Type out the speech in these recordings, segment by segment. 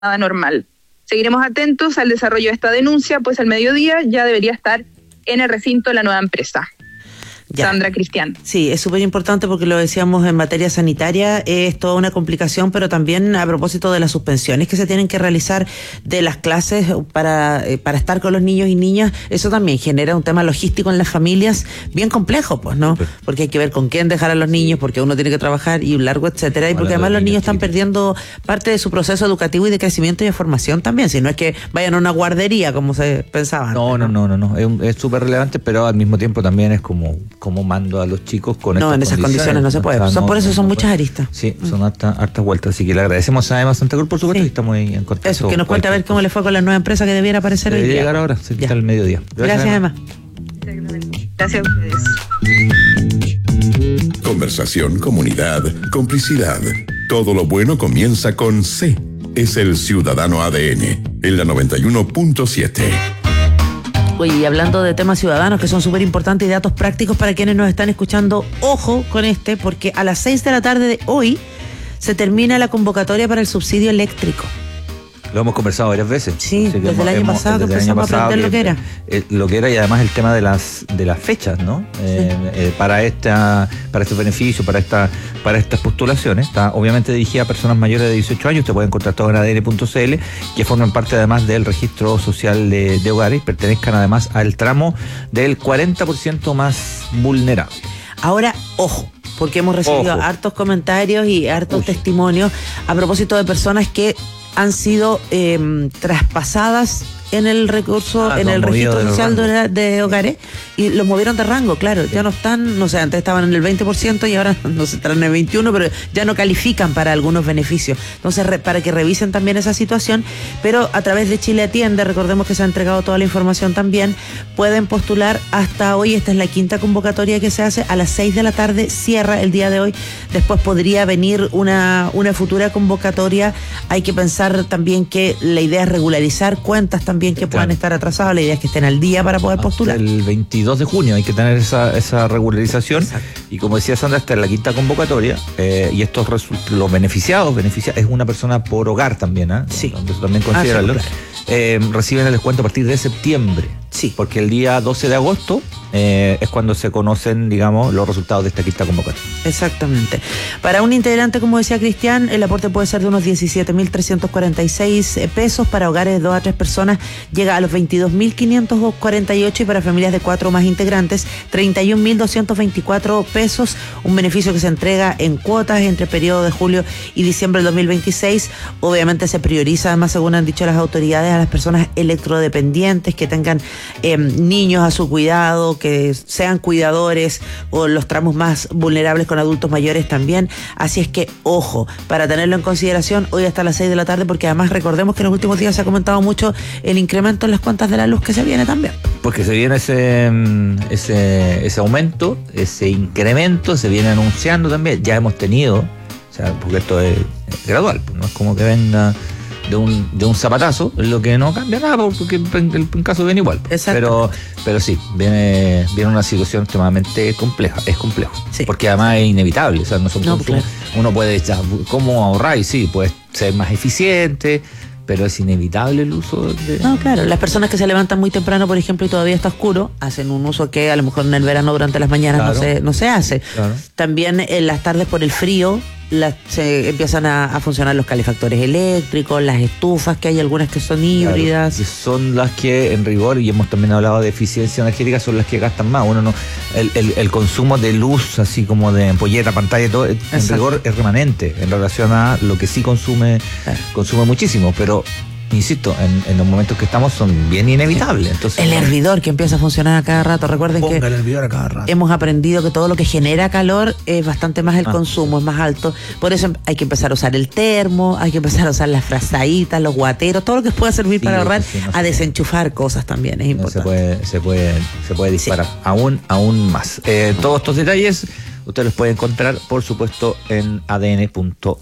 normal. Seguiremos atentos al desarrollo de esta denuncia, pues al mediodía ya debería estar en el recinto la nueva empresa. Ya. Sandra, Cristian. Sí, es súper importante porque lo decíamos en materia sanitaria, es toda una complicación, pero también a propósito de las suspensiones que se tienen que realizar de las clases para estar con los niños y niñas, eso también genera un tema logístico en las familias bien complejo, pues, ¿no? Porque hay que ver con quién dejar a los niños, porque uno tiene que trabajar y un largo, etcétera, y porque además los niños están perdiendo parte de su proceso educativo y de crecimiento y de formación también, si no es que vayan a una guardería como se pensaba. No, es súper relevante, pero al mismo tiempo también es como mando a los chicos con estas condiciones. No, en esas condiciones no se puede. Por eso son muchas aristas. Sí, son hartas vueltas. Así que le agradecemos a Emma Santa Cruz, por supuesto, y estamos ahí en contacto. Eso, que nos cuente a ver cómo le fue con la nueva empresa que debiera aparecer hoy día. Llegar ahora, sí, está al mediodía. Gracias, Emma. Gracias a ustedes. Conversación, comunidad, complicidad. Todo lo bueno comienza con C. Es el Ciudadano ADN, en la 91.7. Oye, y hablando de temas ciudadanos que son súper importantes y datos prácticos para quienes nos están escuchando, ojo con porque a las 6 de la tarde de hoy se termina la convocatoria para el subsidio eléctrico. Lo hemos conversado varias veces. Sí, desde el año pasado que empezamos a aprender lo que era y además el tema de las fechas, ¿no? Sí. Para estos beneficios, para estas postulaciones, está obviamente dirigida a personas mayores de 18 años. Te pueden encontrar todo en adn.cl, que forman parte además del registro social de hogares y pertenezcan además al tramo del 40% más vulnerable. Ahora, ojo, porque hemos recibido hartos comentarios y hartos testimonios a propósito de personas que han sido traspasadas en el recurso, en el registro social de hogares, y los movieron de rango, claro, ya no están, no sé, antes estaban en el 20% y ahora no sé, están en el 21%, pero ya no califican para algunos beneficios. Entonces, para que revisen también esa situación, pero a través de Chile Atiende, recordemos que se ha entregado toda la información también, pueden postular hasta hoy. Esta es la quinta convocatoria que se hace, a las 6 de la tarde cierra el día de hoy, después podría venir una futura convocatoria. Hay que pensar también que la idea es regularizar cuentas también que puedan estar atrasadas, la idea es que estén al día para poder postular. El 22 de junio hay que tener esa regularización. Exacto. Y como decía Sandra, esta es la quinta convocatoria, y estos los beneficiados es una persona por hogar también, ¿eh? Sí. Entonces también considéralo. Reciben el descuento a partir de septiembre. Sí. Porque el día 12 de agosto es cuando se conocen, digamos, los resultados de esta quinta convocatoria. Exactamente. Para un integrante, como decía Cristian, el aporte puede ser de unos 17.346 pesos. Para hogares de 2 a 3 personas llega a los 22.548, y para familias de 4 o más integrantes, 31.224 pesos. Un beneficio que se entrega en cuotas entre el periodo de julio y diciembre del 2026. Obviamente se prioriza, además, según han dicho las autoridades, a las personas electrodependientes que tengan niños a su cuidado, que sean cuidadores, o los tramos más vulnerables con adultos mayores también. Así es que, ojo, para tenerlo en consideración, hoy hasta las 6 de la tarde, porque además recordemos que en los últimos días se ha comentado mucho el incremento en las cuentas de la luz que se viene también. Porque se viene ese aumento, ese incremento, se viene anunciando también. Ya hemos tenido, o sea, porque esto es gradual, no es como que venga de un zapatazo, lo que no cambia nada, porque en caso viene igual. Exacto. Pero sí, viene una situación extremadamente compleja, es complejo. Sí. Porque además es inevitable, o sea, uno puede echar, ¿cómo ahorrar? Y sí, puede ser más eficiente, pero es inevitable el uso de... No, claro, las personas que se levantan muy temprano, por ejemplo, y todavía está oscuro, hacen un uso que a lo mejor en el verano durante las mañanas no se hace. Claro. También en las tardes por el frío se empiezan a funcionar los calefactores eléctricos, las estufas, que hay algunas que son híbridas. Claro, son las que, en rigor, y hemos también hablado de eficiencia energética, son las que gastan más. El consumo de luz, así como de ampolleta, pantalla y todo, en rigor es remanente en relación a lo que sí consume muchísimo, pero insisto, en los momentos que estamos son bien inevitables. Entonces, el hervidor que empieza a funcionar a cada rato. Recuerden que el hervidor a cada rato. Hemos aprendido que todo lo que genera calor es bastante más el consumo, es más alto. Por eso hay que empezar a usar el termo, hay que empezar a usar las frazaditas, los guateros, todo lo que pueda servir para ahorrar, a desenchufar cosas también, es importante. Se puede disparar aún más. Todos estos detalles ustedes los pueden encontrar, por supuesto, en adn.cl.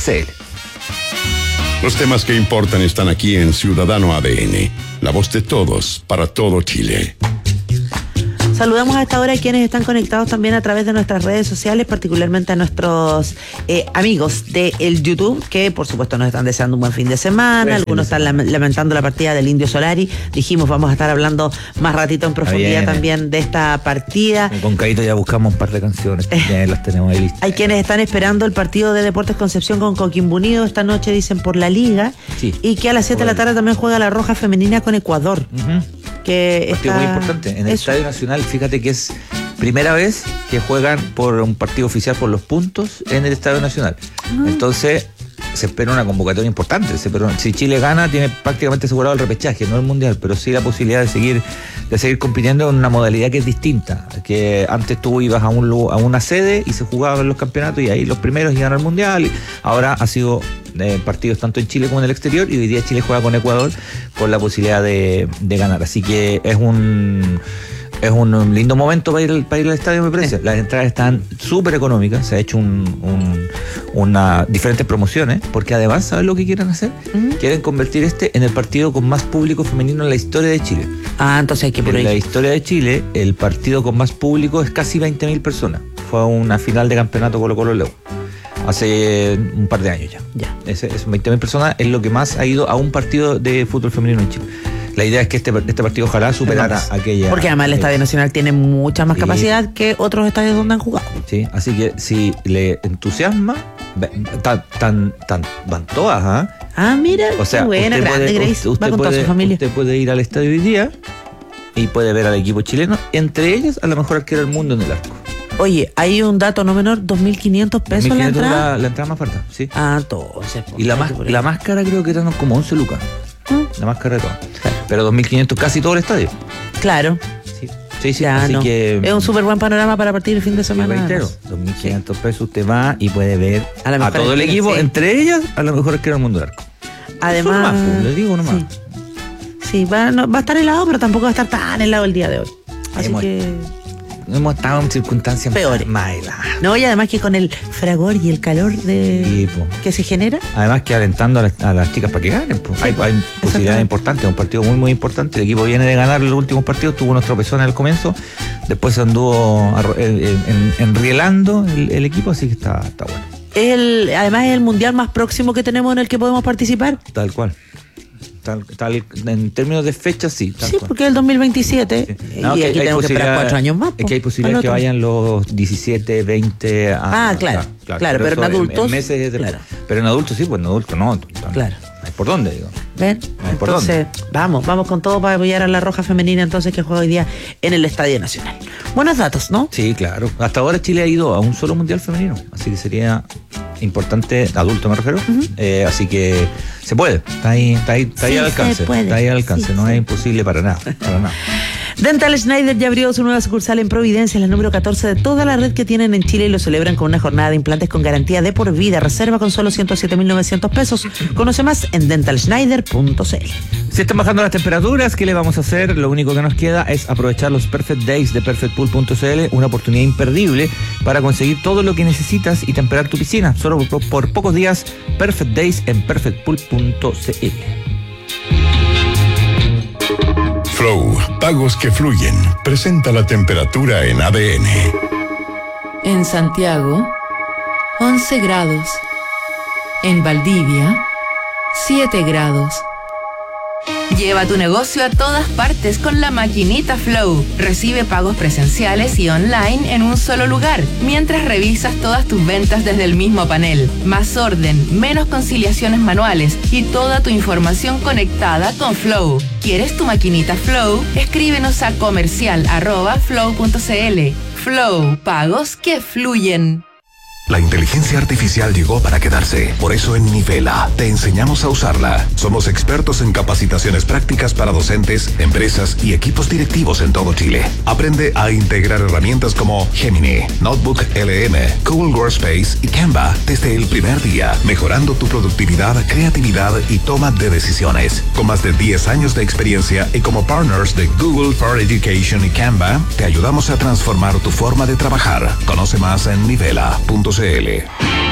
Los temas que importan están aquí en Ciudadano ADN, la voz de todos para todo Chile. Saludamos a esta hora a quienes están conectados también a través de nuestras redes sociales, particularmente a nuestros amigos de el YouTube, que por supuesto nos están deseando un buen fin de semana. Algunos están lamentando la partida del Indio Solari. Dijimos, vamos a estar hablando más ratito en profundidad también de esta partida. Con Caíto ya buscamos un par de canciones, ya las tenemos ahí listas. Hay quienes están esperando el partido de Deportes Concepción con Coquimbo Unido esta noche, dicen, por la Liga. Sí. Y que a las 7 de la tarde también juega la Roja Femenina con Ecuador. Que partido muy importante. En el Estadio Nacional, fíjate que es primera vez que juegan por un partido oficial por los puntos en el Estadio Nacional. Entonces se espera una convocatoria importante. Si Chile gana, tiene prácticamente asegurado el repechaje, no el mundial, pero sí la posibilidad de seguir compitiendo en una modalidad que es distinta. Que antes tú ibas a una sede y se jugaban los campeonatos y ahí los primeros iban al mundial. Ahora ha sido partidos tanto en Chile como en el exterior, y hoy día Chile juega con Ecuador con la posibilidad de ganar. Así que es un lindo momento para ir al estadio, me parece. Las entradas están súper económicas, se ha hecho diferentes promociones, porque además, ¿sabes lo que quieren hacer? Quieren convertir en el partido con más público femenino en la historia de Chile. Entonces hay que por ahí. En la historia de Chile, el partido con más público es casi 20.000 personas. Fue una final de campeonato Colo-Colo Leo. Hace un par de años ya. Es 20.000 personas, es lo que más ha ido a un partido de fútbol femenino en Chile. La idea es que este partido ojalá superara aquella. Porque además el Estadio Nacional tiene mucha más capacidad que otros estadios donde han jugado. Sí, así que si le entusiasma, van todas, mira, o sea, qué buena, grande, Grace. Va con toda su familia. Usted puede ir al estadio hoy día y puede ver al equipo chileno, entre ellas a la mejor arquera del mundo en el arco. Oye, hay un dato no menor, 2.500 pesos 2.500 la entrada. La entrada más barata, sí. Entonces. Y la más cara creo que eran como 11 lucas. La más cara de todas. Pero 2.500 casi todo el estadio. Claro. Sí, así que es un súper buen panorama para partir el fin de semana. 2.500 pesos usted va y puede ver a todo el equipo, entre ellas a lo mejor es que era el mundo del arco. Además, le digo nomás. Sí, va a estar helado, pero tampoco va a estar tan helado el día de hoy. Así que hemos estado en circunstancias peores. No, y además que con el fragor y el calor que se genera. Además que alentando a las chicas para que ganen. Hay posibilidades importantes, un partido muy muy importante. El equipo viene de ganar los últimos partidos, tuvo unos tropezones al comienzo, después se anduvo enrielando el equipo, así que está bueno. Además es el mundial más próximo que tenemos en el que podemos participar. Tal cual. En términos de fechas, sí. Porque es el 2027. Sí. Y aquí tenemos que esperar 4 años más. Es que hay posibilidad que vayan los 17, 20. Claro, pero en adultos. Pero en adultos sí, pues en adultos no. Claro. No hay por dónde, digo. ¿Ven? No hay por dónde. Vamos con todo para apoyar a la Roja Femenina, entonces, que juega hoy día en el Estadio Nacional. Buenos datos, ¿no? Sí, claro. Hasta ahora Chile ha ido a un solo mundial femenino, así que sería importante, adulto me refiero, así que se puede, está ahí al alcance, está ahí al alcance, no es imposible para nada. Dental Schneider ya abrió su nueva sucursal en Providencia, la número 14 de toda la red que tienen en Chile, y lo celebran con una jornada de implantes con garantía de por vida. Reserva con solo 107.900 pesos. Conoce más en dentalschneider.cl. Si están bajando las temperaturas, ¿qué le vamos a hacer? Lo único que nos queda es aprovechar los Perfect Days de perfectpool.cl, una oportunidad imperdible para conseguir todo lo que necesitas y temperar tu piscina. Solo por pocos días, Perfect Days en perfectpool.cl. Flow, pagos que fluyen. Presenta la temperatura en ADN. En Santiago, 11 grados. En Valdivia, 7 grados. Lleva tu negocio a todas partes con la maquinita Flow. Recibe pagos presenciales y online en un solo lugar, mientras revisas todas tus ventas desde el mismo panel. Más orden, menos conciliaciones manuales y toda tu información conectada con Flow. ¿Quieres tu maquinita Flow? Escríbenos a comercial@flow.cl. Flow, pagos que fluyen. La inteligencia artificial llegó para quedarse. Por eso en Nivela te enseñamos a usarla. Somos expertos en capacitaciones prácticas para docentes, empresas y equipos directivos en todo Chile. Aprende a integrar herramientas como Gemini, Notebook LM, Google Workspace y Canva desde el primer día, mejorando tu productividad, creatividad y toma de decisiones. Con más de 10 años de experiencia y como partners de Google for Education y Canva, te ayudamos a transformar tu forma de trabajar. Conoce más en nivela.cl.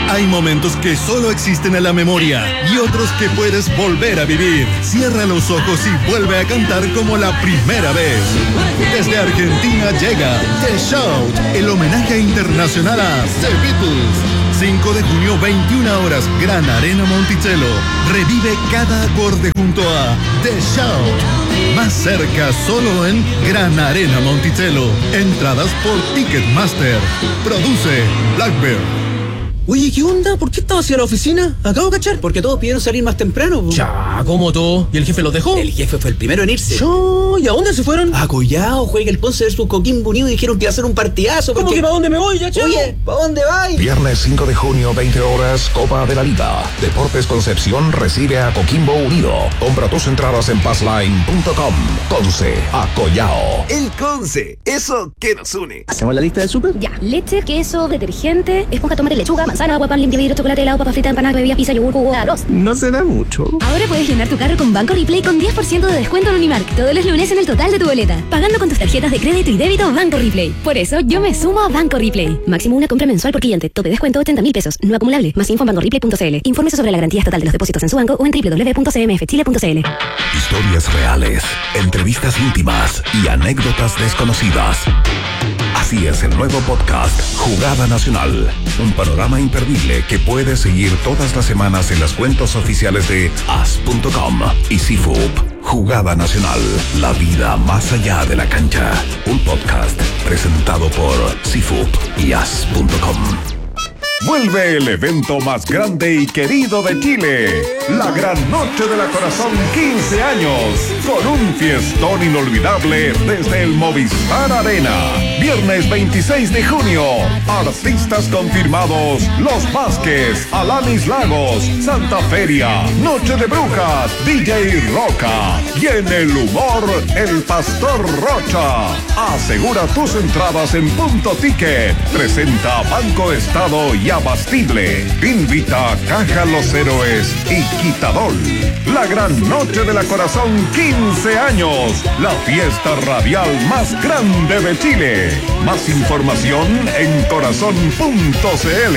Hay momentos que solo existen en la memoria y otros que puedes volver a vivir. Cierra los ojos y vuelve a cantar como la primera vez. Desde Argentina llega The Shout, el homenaje internacional a The Beatles. 5 de junio, 21 horas, Gran Arena Monticello. Revive cada acorde junto a The Shout. Más cerca, solo en Gran Arena Monticello. Entradas por Ticketmaster. Produce Blackbird. Oye, ¿qué onda? ¿Por qué estabas hacia la oficina? Acabo de cachar. Porque todos pidieron salir más temprano. Ya, ¿cómo todo? ¿Y el jefe los dejó? El jefe fue el primero en irse. ¿Y a dónde se fueron? A Collao, juega el Ponce versus Coquimbo Unido y dijeron que iba a ser un partidazo. ¿Cómo que para dónde me voy, ya, chavo? Oye, ¿para dónde vais? Viernes 5 de junio, 20 horas, Copa de la Liga. Deportes Concepción recibe a Coquimbo Unido. Compra tus entradas en passline.com. Conce, a Collao. El Conce, eso que nos une. ¿Hacemos la lista del súper? Ya, leche, queso, detergente, esponja, tomate, lechuga, manzana, agua, pan, limpia, vidrio, chocolate, helado, papa frita, empanadas, bebida, pizza, yogur, jugo, arroz. No será mucho. Ahora puedes llenar tu carro con Banco Replay con 10% de descuento en Unimark todos los lunes en el total de tu boleta, pagando con tus tarjetas de crédito y débito Banco Replay. Por eso yo me sumo a Banco Replay. Máximo una compra mensual por cliente. Tope descuento 80.000 pesos. No acumulable. Más info en bancoreplay.cl. Infórmese sobre la garantía estatal de los depósitos en su banco o en www.cmfchile.cl. Historias reales, entrevistas íntimas y anécdotas desconocidas. Así es el nuevo podcast Jugada Nacional. Un panorama imperdible que puedes seguir todas las semanas en las cuentas oficiales de as.com y CIFUP. Jugada Nacional, la vida más allá de la cancha. Un podcast presentado por CIFUP y as.com. Vuelve el evento más grande y querido de Chile, la Gran Noche de la Corazón 15 años, con un fiestón inolvidable desde el Movistar Arena. Viernes 26 de junio, artistas confirmados: Los Vázquez, Alanis Lagos, Santa Feria, Noche de Brujas, DJ Roca y en el humor, el Pastor Rocha. Asegura tus entradas en Punto Ticket. Presenta Banco Estado y Abastible. Invita Caja Los Héroes y Quitadol. La Gran Noche de la Corazón 15 años. La fiesta radial más grande de Chile. Más información en corazón.cl.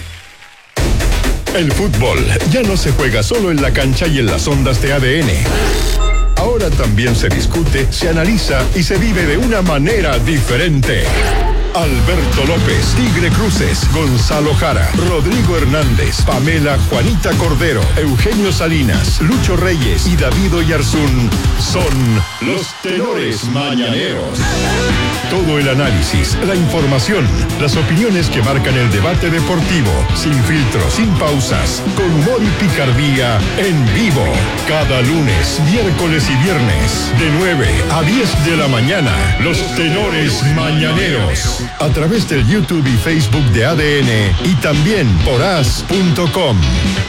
El fútbol ya no se juega solo en la cancha y en las ondas de ADN. Ahora también se discute, se analiza y se vive de una manera diferente. Alberto López, Tigre Cruces, Gonzalo Jara, Rodrigo Hernández, Pamela Juanita Cordero, Eugenio Salinas, Lucho Reyes y David Oyarzún son los tenores mañaneros. Todo el análisis, la información, las opiniones que marcan el debate deportivo, sin filtros, sin pausas, con humor y picardía, en vivo. Cada lunes, miércoles y viernes, de 9 a 10 de la mañana, los tenores mañaneros. A través del YouTube y Facebook de ADN y también por as.com.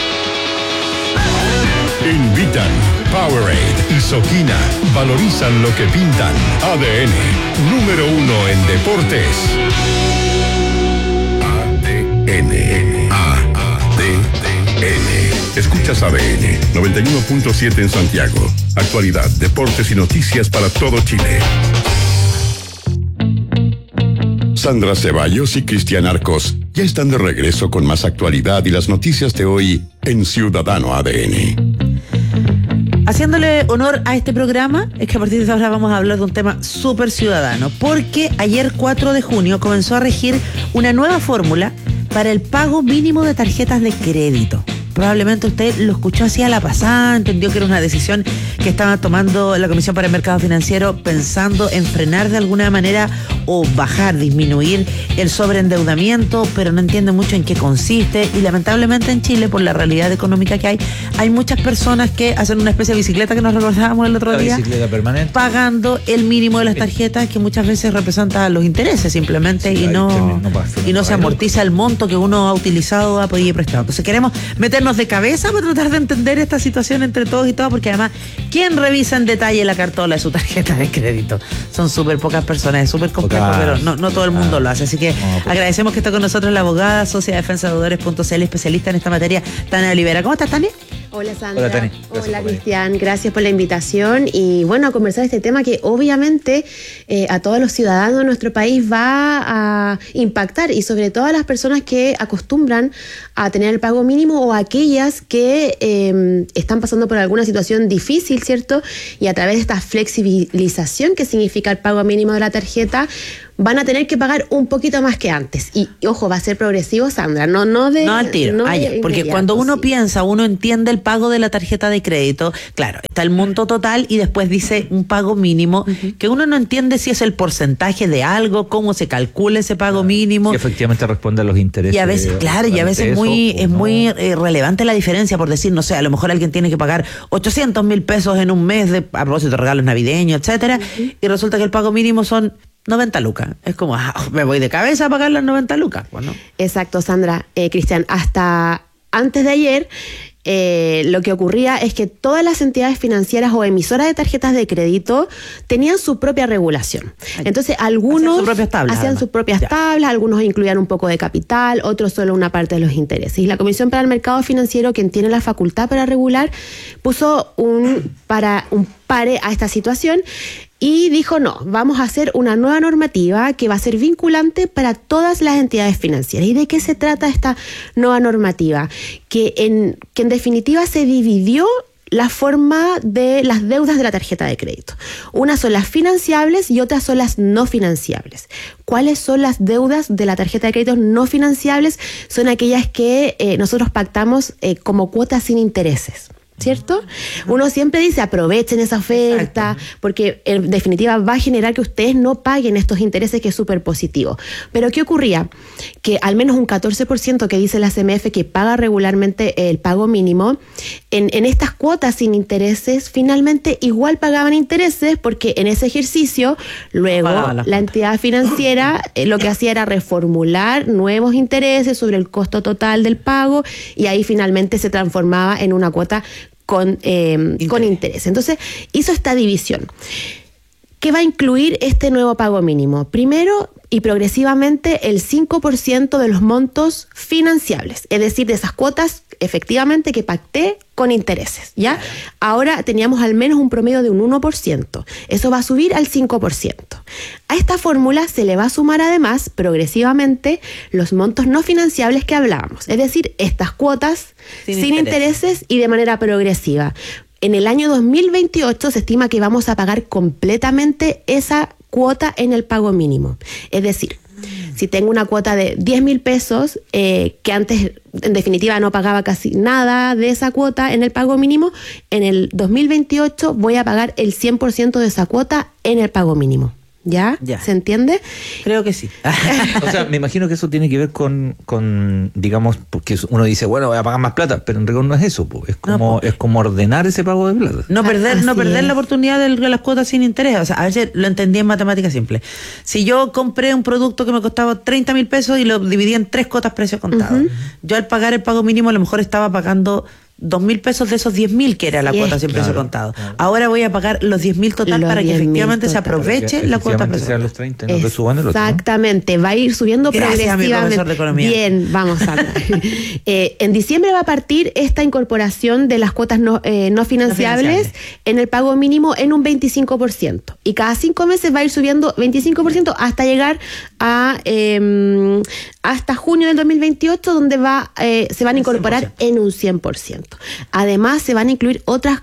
Invitan Powerade y Soquina. Valorizan lo que pintan. ADN, número 1 en deportes. ADN. Escuchas ADN 91.7 en Santiago. Actualidad, deportes y noticias para todo Chile. Sandra Ceballos y Cristian Arcos ya están de regreso con más actualidad y las noticias de hoy en Ciudadano ADN. Haciéndole honor a este programa, es que a partir de ahora vamos a hablar de un tema súper ciudadano, porque ayer 4 de junio comenzó a regir una nueva fórmula para el pago mínimo de tarjetas de crédito. Probablemente usted lo escuchó así a la pasada, entendió que era una decisión que estaba tomando la Comisión para el Mercado Financiero pensando en frenar de alguna manera o bajar, disminuir el sobreendeudamiento, pero no entiende mucho en qué consiste y lamentablemente en Chile, por la realidad económica que hay muchas personas que hacen una especie de bicicleta que nos recordábamos el otro día, bicicleta permanente, pagando el mínimo de las tarjetas que muchas veces representa los intereses simplemente, sí, y no se amortiza el monto que uno ha utilizado, ha podido prestar. Entonces queremos meternos de cabeza para tratar de entender esta situación entre todos y todas, porque además, ¿quién revisa en detalle la cartola de su tarjeta de crédito? Son súper pocas personas, es súper complejo, pero no todo el mundo lo hace. Así que agradecemos que está con nosotros la abogada, socia de defensa de deudores.cl, especialista en esta materia, Tania Olivera. ¿Cómo estás, Tania? Hola Sandra. Hola Tani. Hola Cristian, gracias por la invitación y bueno, a conversar este tema que obviamente a todos los ciudadanos de nuestro país va a impactar y sobre todo a las personas que acostumbran a tener el pago mínimo o aquellas que están pasando por alguna situación difícil, ¿cierto? Y a través de esta flexibilización que significa el pago mínimo de la tarjeta, van a tener que pagar un poquito más que antes. Y ojo, va a ser progresivo, Sandra, no al tiro. Porque cuando uno piensa, uno entiende el pago de la tarjeta de crédito, claro, está el monto total y después dice un pago mínimo, que uno no entiende si es el porcentaje de algo, cómo se calcula ese pago mínimo. Y efectivamente responde a los intereses. Y a veces, claro, y a veces es muy relevante la diferencia, por decir, no sé, a lo mejor alguien tiene que pagar 800,000 pesos en un mes a propósito de regalos navideños, etcétera, y resulta que el pago mínimo son 90 lucas. Es como, me voy de cabeza a pagar las 90 lucas. Bueno. Exacto, Sandra. Cristian, hasta antes de ayer, lo que ocurría es que todas las entidades financieras o emisoras de tarjetas de crédito tenían su propia regulación. Entonces, algunos hacían sus propias tablas, algunos incluían un poco de capital, otros solo una parte de los intereses. Y la Comisión para el Mercado Financiero, quien tiene la facultad para regular, puso un pare a esta situación y dijo, no, vamos a hacer una nueva normativa que va a ser vinculante para todas las entidades financieras. ¿Y de qué se trata esta nueva normativa? Que en definitiva se dividió la forma de las deudas de la tarjeta de crédito. Unas son las financiables y otras son las no financiables. ¿Cuáles son las deudas de la tarjeta de crédito no financiables? Son aquellas que nosotros pactamos como cuotas sin intereses, ¿cierto? Uno siempre dice aprovechen esa oferta. Exacto. Porque en definitiva va a generar que ustedes no paguen estos intereses, que es súper positivo. Pero ¿qué ocurría? Que al menos un 14% que dice la CMF que paga regularmente el pago mínimo, en estas cuotas sin intereses finalmente igual pagaban intereses, porque en ese ejercicio luego la entidad financiera lo que hacía era reformular nuevos intereses sobre el costo total del pago y ahí finalmente se transformaba en una cuota con interés. Entonces hizo esta división. ¿Qué va a incluir este nuevo pago mínimo? Primero y progresivamente el 5% de los montos financiables, es decir, de esas cuotas efectivamente que pacté con intereses, ¿ya? Ahora teníamos al menos un promedio de un 1%. Eso va a subir al 5%. A esta fórmula se le va a sumar además progresivamente los montos no financiables que hablábamos, es decir, estas cuotas sin intereses y de manera progresiva. En el año 2028 se estima que vamos a pagar completamente esa cuota en el pago mínimo. Es decir, si tengo una cuota de 10,000 pesos, que antes en definitiva no pagaba casi nada de esa cuota en el pago mínimo, en el 2028 voy a pagar el 100% de esa cuota en el pago mínimo. ¿Ya? ¿Se entiende? Creo que sí. O sea, me imagino que eso tiene que ver con digamos, porque uno dice, bueno, voy a pagar más plata, pero en rigor no es eso, es como ordenar ese pago de plata. No perder la oportunidad de las cuotas sin interés. O sea, a veces lo entendí en matemática simple. Si yo compré un producto que me costaba 30,000 pesos y lo dividí en 3 cuotas precio contado, yo al pagar el pago mínimo a lo mejor estaba pagando 2,000 pesos de esos 10,000 que era la cuota sin precio contado. Ahora voy a pagar los 10,000 total para que efectivamente se aproveche la cuota precio. Los 30, no suban el otro, exactamente, va a ir subiendo progresivamente. Profesor de economía. Bien, vamos a ver. En diciembre va a partir esta incorporación de las cuotas no financiables en el pago mínimo en un 25%. Y cada 5 meses va a ir subiendo 25% hasta llegar a hasta junio del 2028, donde se van a incorporar 100%. En un 100%. Además, se van a incluir otros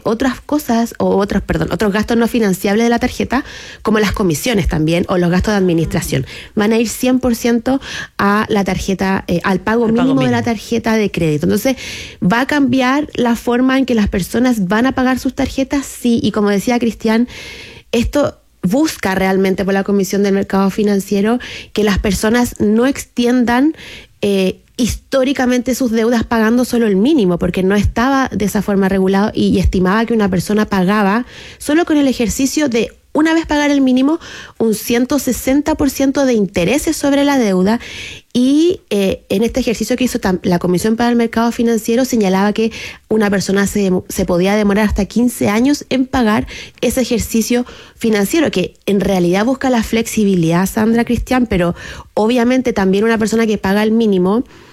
gastos no financiables de la tarjeta, como las comisiones también, o los gastos de administración. Van a ir 100% a la tarjeta, al pago mínimo de la tarjeta de crédito. Entonces, ¿va a cambiar la forma en que las personas van a pagar sus tarjetas? Sí, y como decía Cristian, esto busca realmente por la Comisión del Mercado Financiero que las personas no extiendan históricamente sus deudas pagando solo el mínimo, porque no estaba de esa forma regulado y estimaba que una persona pagaba solo con el ejercicio de una vez pagar el mínimo un 160% de intereses sobre la deuda. Y en este ejercicio que hizo la Comisión para el Mercado Financiero señalaba que una persona se podía demorar hasta 15 años en pagar ese ejercicio financiero, que en realidad busca la flexibilidad, Sandra, Cristian, pero obviamente también una persona que paga el mínimo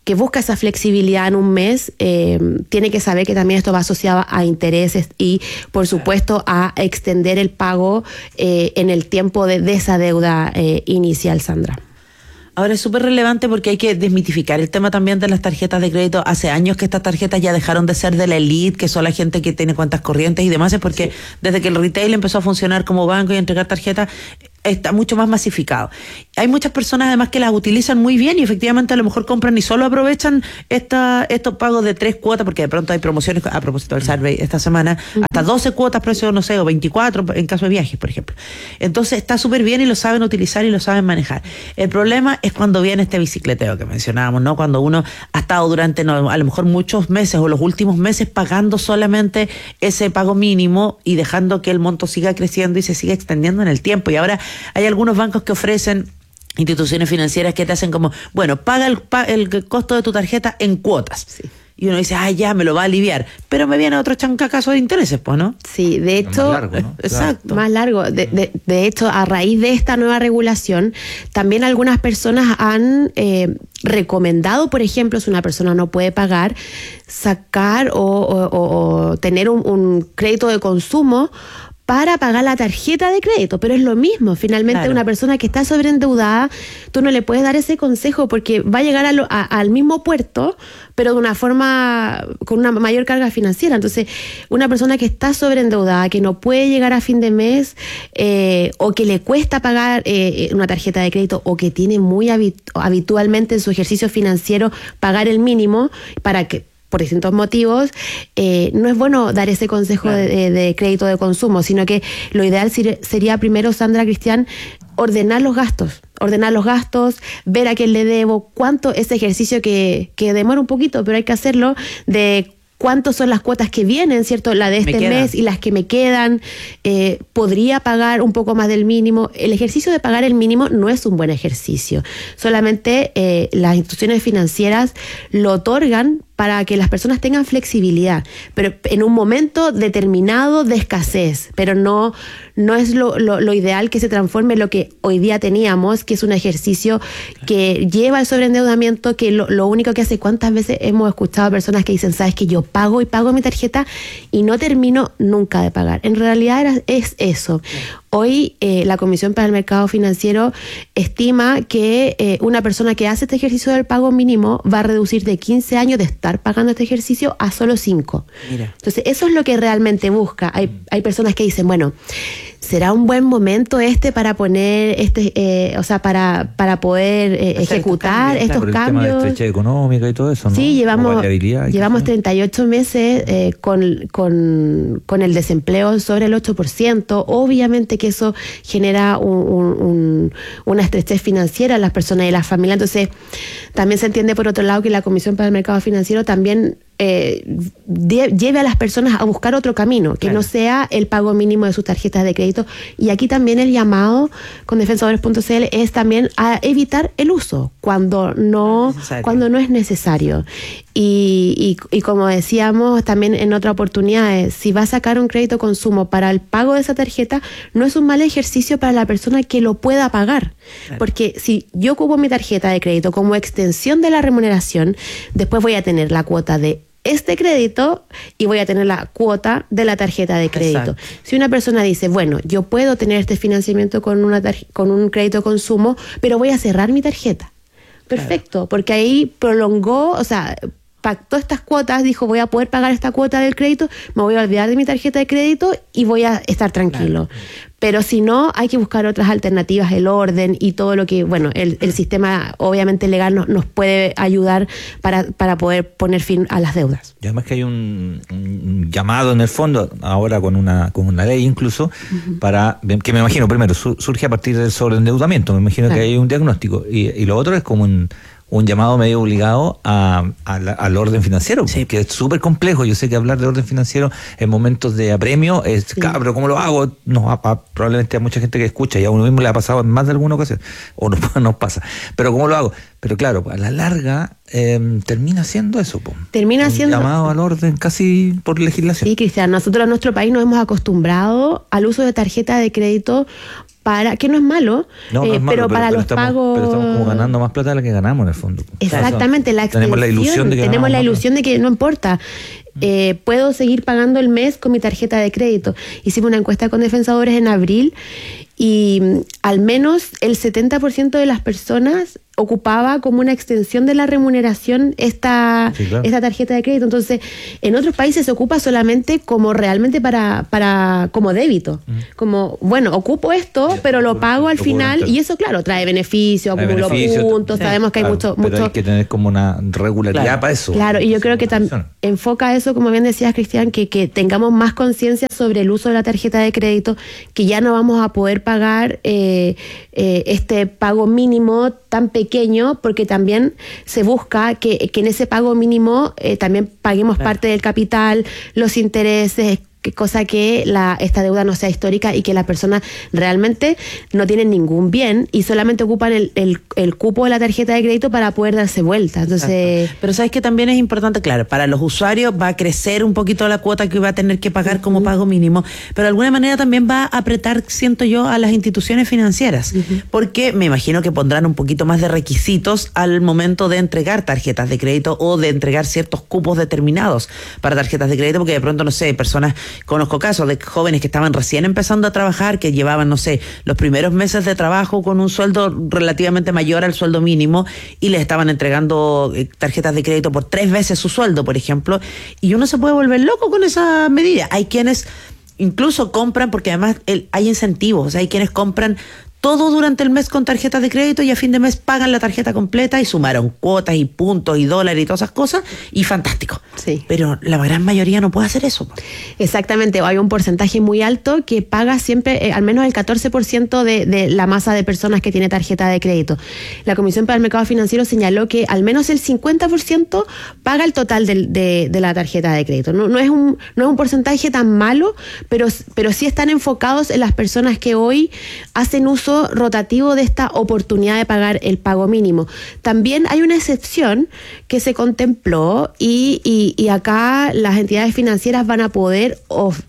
busca esa flexibilidad en un mes, tiene que saber que también esto va asociado a intereses y, por supuesto, a extender el pago en el tiempo de esa deuda inicial, Sandra. Ahora es súper relevante porque hay que desmitificar el tema también de las tarjetas de crédito. Hace años que estas tarjetas ya dejaron de ser de la elite, que son la gente que tiene cuentas corrientes y demás, es porque desde que el retail empezó a funcionar como banco y a entregar tarjetas, está mucho más masificado. Hay muchas personas además que las utilizan muy bien y efectivamente a lo mejor compran y solo aprovechan estos pagos de 3 cuotas, porque de pronto hay promociones, a propósito del survey esta semana, hasta 12 cuotas, precio, no sé, o 24 en caso de viajes, por ejemplo. Entonces está súper bien y lo saben utilizar y lo saben manejar. El problema es cuando viene este bicicleteo que mencionábamos, ¿no? Cuando uno ha estado durante a lo mejor muchos meses o los últimos meses pagando solamente ese pago mínimo y dejando que el monto siga creciendo y se siga extendiendo en el tiempo. Y ahora hay algunos bancos que ofrecen, instituciones financieras que te hacen como, bueno, paga el costo de tu tarjeta en cuotas. Sí. Y uno dice, ya, me lo va a aliviar. Pero me viene otro chancacazo de intereses, pues, ¿no? Sí, de hecho... Más largo, ¿no? Exacto. Más largo. De hecho, a raíz de esta nueva regulación, también algunas personas han recomendado, por ejemplo, si una persona no puede pagar, sacar o tener un crédito de consumo para pagar la tarjeta de crédito, pero es lo mismo. Finalmente, claro, una persona que está sobreendeudada, tú no le puedes dar ese consejo porque va a llegar al mismo puerto, pero de una forma con una mayor carga financiera. Entonces, una persona que está sobreendeudada, que no puede llegar a fin de mes, o que le cuesta pagar una tarjeta de crédito, o que tiene muy habitualmente en su ejercicio financiero pagar el mínimo para que, por distintos motivos, no es bueno dar ese consejo, claro, de crédito de consumo, sino que lo ideal sería primero, Sandra, Cristian, ordenar los gastos, ver a quién le debo, cuánto ese ejercicio que demora un poquito, pero hay que hacerlo, de cuántas son las cuotas que vienen, ¿cierto? La de este mes y las que me quedan. Podría pagar un poco más del mínimo. El ejercicio de pagar el mínimo no es un buen ejercicio. Solamente las instituciones financieras lo otorgan para que las personas tengan flexibilidad, pero en un momento determinado de escasez, pero no es lo ideal que se transforme en lo que hoy día teníamos, que es un ejercicio que lleva al sobreendeudamiento, que lo único que hace, ¿cuántas veces hemos escuchado a personas que dicen, sabes que yo pago mi tarjeta y no termino nunca de pagar? En realidad es eso. Hoy la Comisión para el Mercado Financiero estima que una persona que hace este ejercicio del pago mínimo va a reducir de 15 años de estar pagando este ejercicio a solo 5. Mira. Entonces, eso es lo que realmente busca. Hay personas que dicen, bueno, ¿será un buen momento para poner para poder ejecutar estos cambios? Por el tema de estrechez económica y todo eso, ¿no? Sí, llevamos 38 meses con el desempleo sobre el 8%. Obviamente que eso genera una estrechez financiera a las personas y las familias. Entonces, también se entiende por otro lado que la Comisión para el Mercado Financiero también lleve a las personas a buscar otro camino, que no sea el pago mínimo de sus tarjetas de crédito. Y aquí también el llamado con defensores.cl es también a evitar el uso cuando no es necesario. Y como decíamos también en otra oportunidad, si va a sacar un crédito consumo para el pago de esa tarjeta, no es un mal ejercicio para la persona que lo pueda pagar. Claro. Porque si yo ocupo mi tarjeta de crédito como extensión de la remuneración, después voy a tener la cuota de este crédito y voy a tener la cuota de la tarjeta de crédito. Exacto. Si una persona dice, bueno, yo puedo tener este financiamiento con un crédito de consumo, pero voy a cerrar mi tarjeta. Perfecto, claro, porque ahí prolongó, pactó estas cuotas, dijo, voy a poder pagar esta cuota del crédito, me voy a olvidar de mi tarjeta de crédito y voy a estar tranquilo. Claro. Pero si no, hay que buscar otras alternativas, el orden y todo lo que, el sistema obviamente legal nos puede ayudar para poder poner fin a las deudas. Y además que hay un llamado en el fondo, ahora con una ley incluso, para que me imagino, primero, surge a partir del sobreendeudamiento, me imagino, claro, que hay un diagnóstico, y lo otro es como un llamado medio obligado al orden financiero, sí, que es súper complejo. Yo sé que hablar de orden financiero en momentos de apremio es, pero ¿cómo lo hago? Probablemente a mucha gente que escucha y a uno mismo le ha pasado en más de alguna ocasión, o nos pasa, pero ¿cómo lo hago? Pero claro, a la larga termina siendo eso. Termina siendo llamado al orden casi por legislación. Sí, Cristian, nosotros en nuestro país nos hemos acostumbrado al uso de tarjeta de crédito que no es malo, no es malo, pero para los pagos... Pero estamos como ganando más plata de la que ganamos en el fondo. Exactamente, la extensión, tenemos la ilusión de que no importa. Puedo seguir pagando el mes con mi tarjeta de crédito. Hicimos una encuesta con Defensores en abril y al menos el 70% de las personas ocupaba como una extensión de la remuneración esta tarjeta de crédito. Entonces, en otros países se ocupa solamente como realmente como débito. Como, bueno, ocupo esto, pero lo pago al final, y eso, claro, trae beneficio, acumulo puntos, sabemos que hay mucho... Pero hay que tener como una regularidad para eso. Claro, y yo creo que enfoca eso, como bien decías, Cristian, que tengamos más conciencia sobre el uso de la tarjeta de crédito, que ya no vamos a poder pagar este pago mínimo tan pequeño, porque también se busca que en ese pago mínimo también paguemos parte del capital, los intereses, cosa que esta deuda no sea histórica y que las personas realmente no tienen ningún bien y solamente ocupan el cupo de la tarjeta de crédito para poder darse vuelta. Entonces, pero sabes que también es importante, claro, para los usuarios va a crecer un poquito la cuota que va a tener que pagar como pago mínimo, pero de alguna manera también va a apretar, siento yo, a las instituciones financieras, porque me imagino que pondrán un poquito más de requisitos al momento de entregar tarjetas de crédito o de entregar ciertos cupos determinados para tarjetas de crédito, porque de pronto, no sé, personas... Conozco casos de jóvenes que estaban recién empezando a trabajar, que llevaban, no sé, los primeros meses de trabajo con un sueldo relativamente mayor al sueldo mínimo y les estaban entregando tarjetas de crédito por 3 veces su sueldo, por ejemplo, y uno se puede volver loco con esa medida. Hay quienes incluso compran, porque además hay incentivos, hay quienes compran todo durante el mes con tarjetas de crédito y a fin de mes pagan la tarjeta completa y sumaron cuotas y puntos y dólares y todas esas cosas y fantástico. Sí. Pero la gran mayoría no puede hacer eso. Exactamente, hay un porcentaje muy alto que paga siempre al menos el 14% de la masa de personas que tiene tarjeta de crédito. La Comisión para el Mercado Financiero señaló que al menos el 50% paga el total de la tarjeta de crédito. No es un porcentaje tan malo, pero sí están enfocados en las personas que hoy hacen uso rotativo de esta oportunidad de pagar el pago mínimo. También hay una excepción que se contempló y acá las entidades financieras van a poder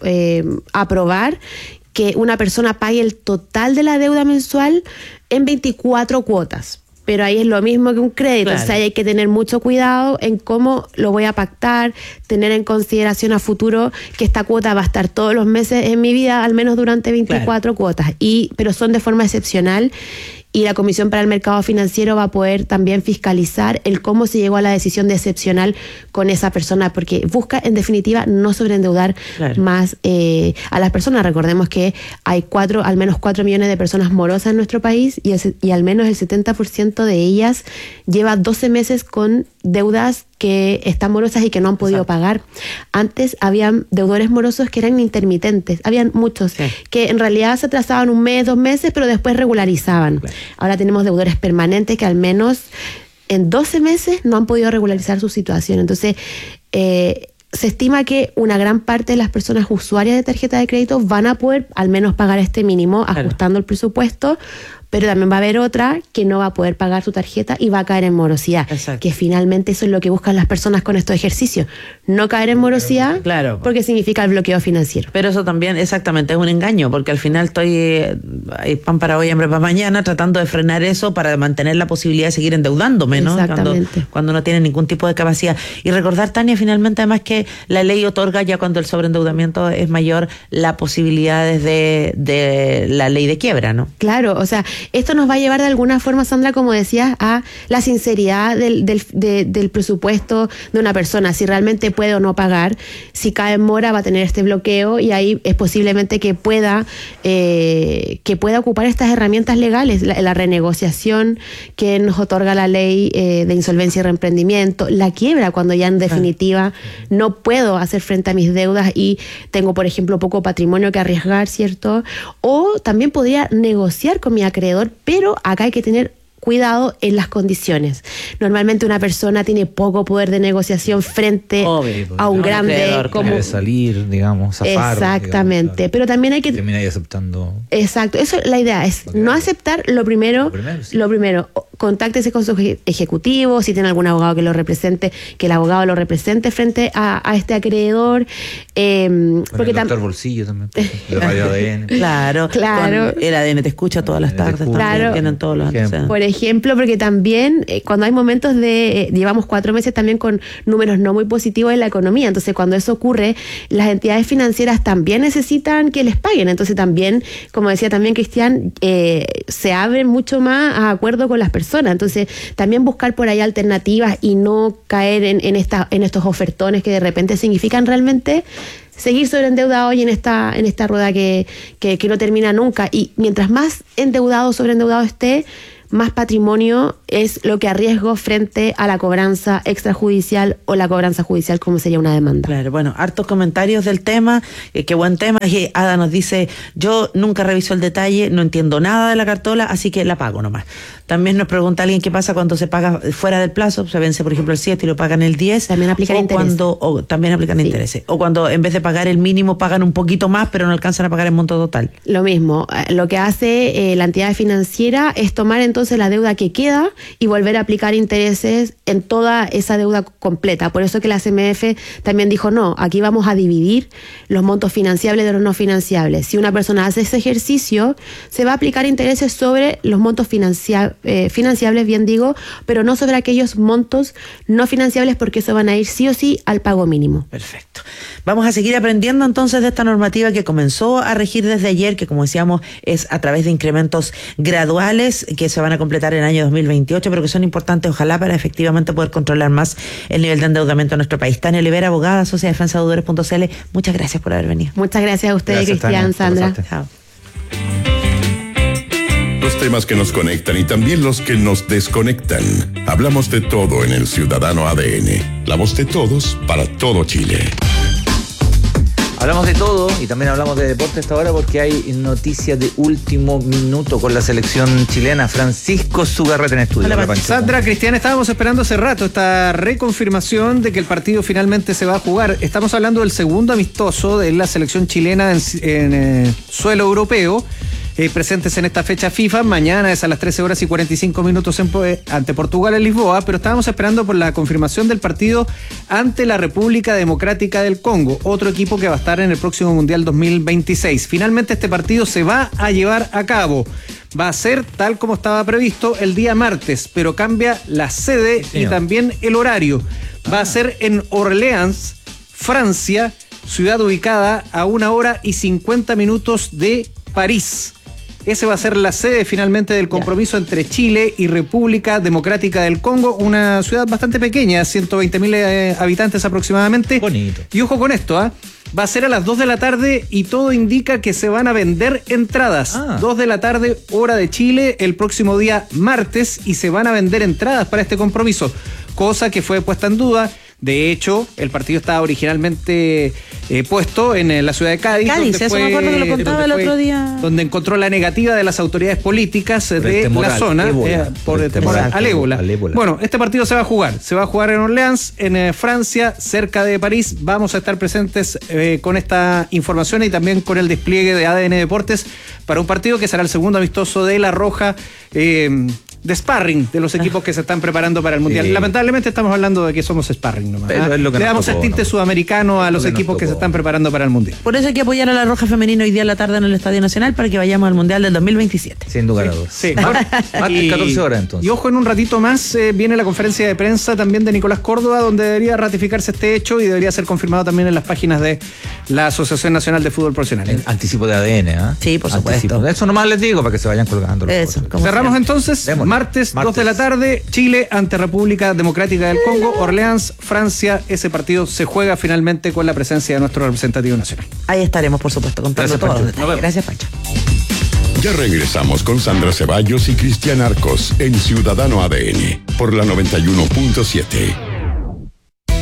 aprobar que una persona pague el total de la deuda mensual en 24 cuotas. Pero ahí es lo mismo que un crédito, claro. O sea, hay que tener mucho cuidado en cómo lo voy a pactar, tener en consideración a futuro que esta cuota va a estar todos los meses en mi vida, al menos durante 24 cuotas, pero son de forma excepcional. Y la Comisión para el Mercado Financiero va a poder también fiscalizar el cómo se llegó a la decisión de excepcional con esa persona, porque busca, en definitiva, no sobreendeudar más a las personas. Recordemos que hay al menos 4 millones de personas morosas en nuestro país y al menos el 70% de ellas lleva 12 meses con deudas que están morosas y que no han podido pagar. Antes habían deudores morosos que eran intermitentes, habían muchos que en realidad se atrasaban 1 mes, 2 meses, pero después regularizaban. Ahora tenemos deudores permanentes que al menos en 12 meses no han podido regularizar su situación. Entonces, se estima que una gran parte de las personas usuarias de tarjeta de crédito van a poder al menos pagar este mínimo, ajustando el presupuesto, pero también va a haber otra que no va a poder pagar su tarjeta y va a caer en morosidad. Exacto. Que finalmente eso es lo que buscan las personas con estos ejercicios. No caer en morosidad, porque significa el bloqueo financiero. Pero eso también, exactamente, es un engaño, porque al final hay pan para hoy, hambre para mañana, tratando de frenar eso para mantener la posibilidad de seguir endeudándome, ¿no? Cuando no tiene ningún tipo de capacidad. Y recordar, Tania, finalmente además que la ley otorga ya cuando el sobreendeudamiento es mayor la posibilidad de la ley de quiebra, ¿no? Claro, o sea, esto nos va a llevar de alguna forma, Sandra, como decías, a la sinceridad del presupuesto de una persona, si realmente puede o no pagar. Si cae en mora va a tener este bloqueo y ahí es posiblemente que pueda ocupar estas herramientas legales, la renegociación que nos otorga la ley de insolvencia y reemprendimiento, la quiebra cuando ya en definitiva no puedo hacer frente a mis deudas y tengo, por ejemplo, poco patrimonio que arriesgar, ¿cierto? O también podría negociar con mi acreedor, pero acá hay que tener cuidado en las condiciones. Normalmente una persona tiene poco poder de negociación frente a un grande como debe salir, digamos, zafar. Exactamente, digamos, pero también hay que terminar ahí aceptando. Exacto, eso la idea es no aceptar lo primero, contáctese con su ejecutivo, si tiene algún abogado que lo represente, que el abogado lo represente frente a este acreedor. Porque el doctor Bolsillo también, de Radio ADN. Claro. El ADN te escucha todas las tardes. Claro. Tienen todos los Por ejemplo, porque también cuando hay momentos llevamos 4 meses también con números no muy positivos en la economía, entonces cuando eso ocurre, las entidades financieras también necesitan que les paguen, entonces también, como decía también Cristian, se abren mucho más a acuerdo con las personas, entonces también buscar por ahí alternativas y no caer en estos ofertones que de repente significan realmente seguir sobreendeudado y en esta rueda que no termina nunca. Y mientras más sobreendeudado esté, más patrimonio es lo que arriesgo frente a la cobranza extrajudicial o la cobranza judicial, como sería una demanda. Claro, bueno, hartos comentarios del tema, qué buen tema. Y Ada nos dice, yo nunca reviso el detalle, no entiendo nada de la cartola, así que la pago nomás. También nos pregunta alguien qué pasa cuando se paga fuera del plazo, se vence por ejemplo el 7 y lo pagan el 10. También aplican intereses. También aplican intereses. O cuando en vez de pagar el mínimo pagan un poquito más, pero no alcanzan a pagar el monto total. Lo mismo, lo que hace la entidad financiera es tomar entonces la deuda que queda y volver a aplicar intereses en toda esa deuda completa. Por eso que la CMF también dijo, no, aquí vamos a dividir los montos financiables de los no financiables. Si una persona hace ese ejercicio, se va a aplicar intereses sobre los montos financiables, bien digo, pero no sobre aquellos montos no financiables, porque eso van a ir sí o sí al pago mínimo. Perfecto. Vamos a seguir aprendiendo entonces de esta normativa que comenzó a regir desde ayer, que como decíamos es a través de incrementos graduales que se van a completar en el año 2028, pero que son importantes, ojalá, para efectivamente poder controlar más el nivel de endeudamiento en nuestro país. Tania Olivera, abogada, socia de defensa de deudores.cl, muchas gracias por haber venido. Muchas gracias a ustedes, Cristian, Sandra. Chao. Los temas que nos conectan y también los que nos desconectan. Hablamos de todo en el Ciudadano ADN. La voz de todos para todo Chile. Hablamos de todo y también hablamos de deporte hasta ahora porque hay noticias de último minuto con la selección chilena. Francisco Zugarreta en estudio. Hola, Sandra, Cristian, estábamos esperando hace rato esta reconfirmación de que el partido finalmente se va a jugar. Estamos hablando del segundo amistoso de la selección chilena en suelo europeo. Presentes en esta fecha FIFA. Mañana es a las 13:45 ante Portugal en Lisboa, pero estábamos esperando por la confirmación del partido ante la República Democrática del Congo, otro equipo que va a estar en el próximo Mundial 2026. Finalmente este partido se va a llevar a cabo. Va a ser tal como estaba previsto el día martes, pero cambia la sede y también el horario. Va a ser en Orleans, Francia, ciudad ubicada a 1:50 de París. Ese va a ser la sede finalmente del compromiso entre Chile y República Democrática del Congo, una ciudad bastante pequeña, 120.000 habitantes aproximadamente. Bonito. Y ojo con esto, va a ser a las 2 de la tarde y todo indica que se van a vender entradas. 2 de la tarde, hora de Chile, el próximo día martes, y se van a vender entradas para este compromiso, cosa que fue puesta en duda. De hecho, el partido estaba originalmente puesto en la ciudad de Cádiz. Eso me acuerdo que lo contaba el otro día. Donde encontró la negativa de las autoridades políticas de la zona por el temor al ébola. Bueno, este partido se va a jugar en Orleans, en Francia, cerca de París. Vamos a estar presentes con esta información y también con el despliegue de ADN Deportes para un partido que será el segundo amistoso de La Roja, de sparring de los equipos que se están preparando para el Mundial. Sí. Lamentablemente estamos hablando de que somos sparring nomás. Le damos el tinte sudamericano a los equipos que se están preparando para el Mundial. Por eso hay que apoyar a la Roja Femenina hoy día a la tarde en el Estadio Nacional para que vayamos al Mundial del 2027. Sin lugar a dudas. Sí. Martes 14 horas entonces. Y ojo, en un ratito más viene la conferencia de prensa también de Nicolás Córdoba, donde debería ratificarse este hecho y debería ser confirmado también en las páginas de la Asociación Nacional de Fútbol Profesional. El anticipo de ADN, Sí, por supuesto. Eso nomás les digo para que se vayan colgando. Eso. Cerramos entonces. Martes 2 de la tarde, Chile ante República Democrática del Congo, Orleans, Francia. Ese partido se juega finalmente con la presencia de nuestro representativo nacional. Ahí estaremos, por supuesto, contando todos los detalles. Gracias, Pancho. Ya regresamos con Sandra Ceballos y Cristian Arcos en Ciudadano ADN por la 91.7.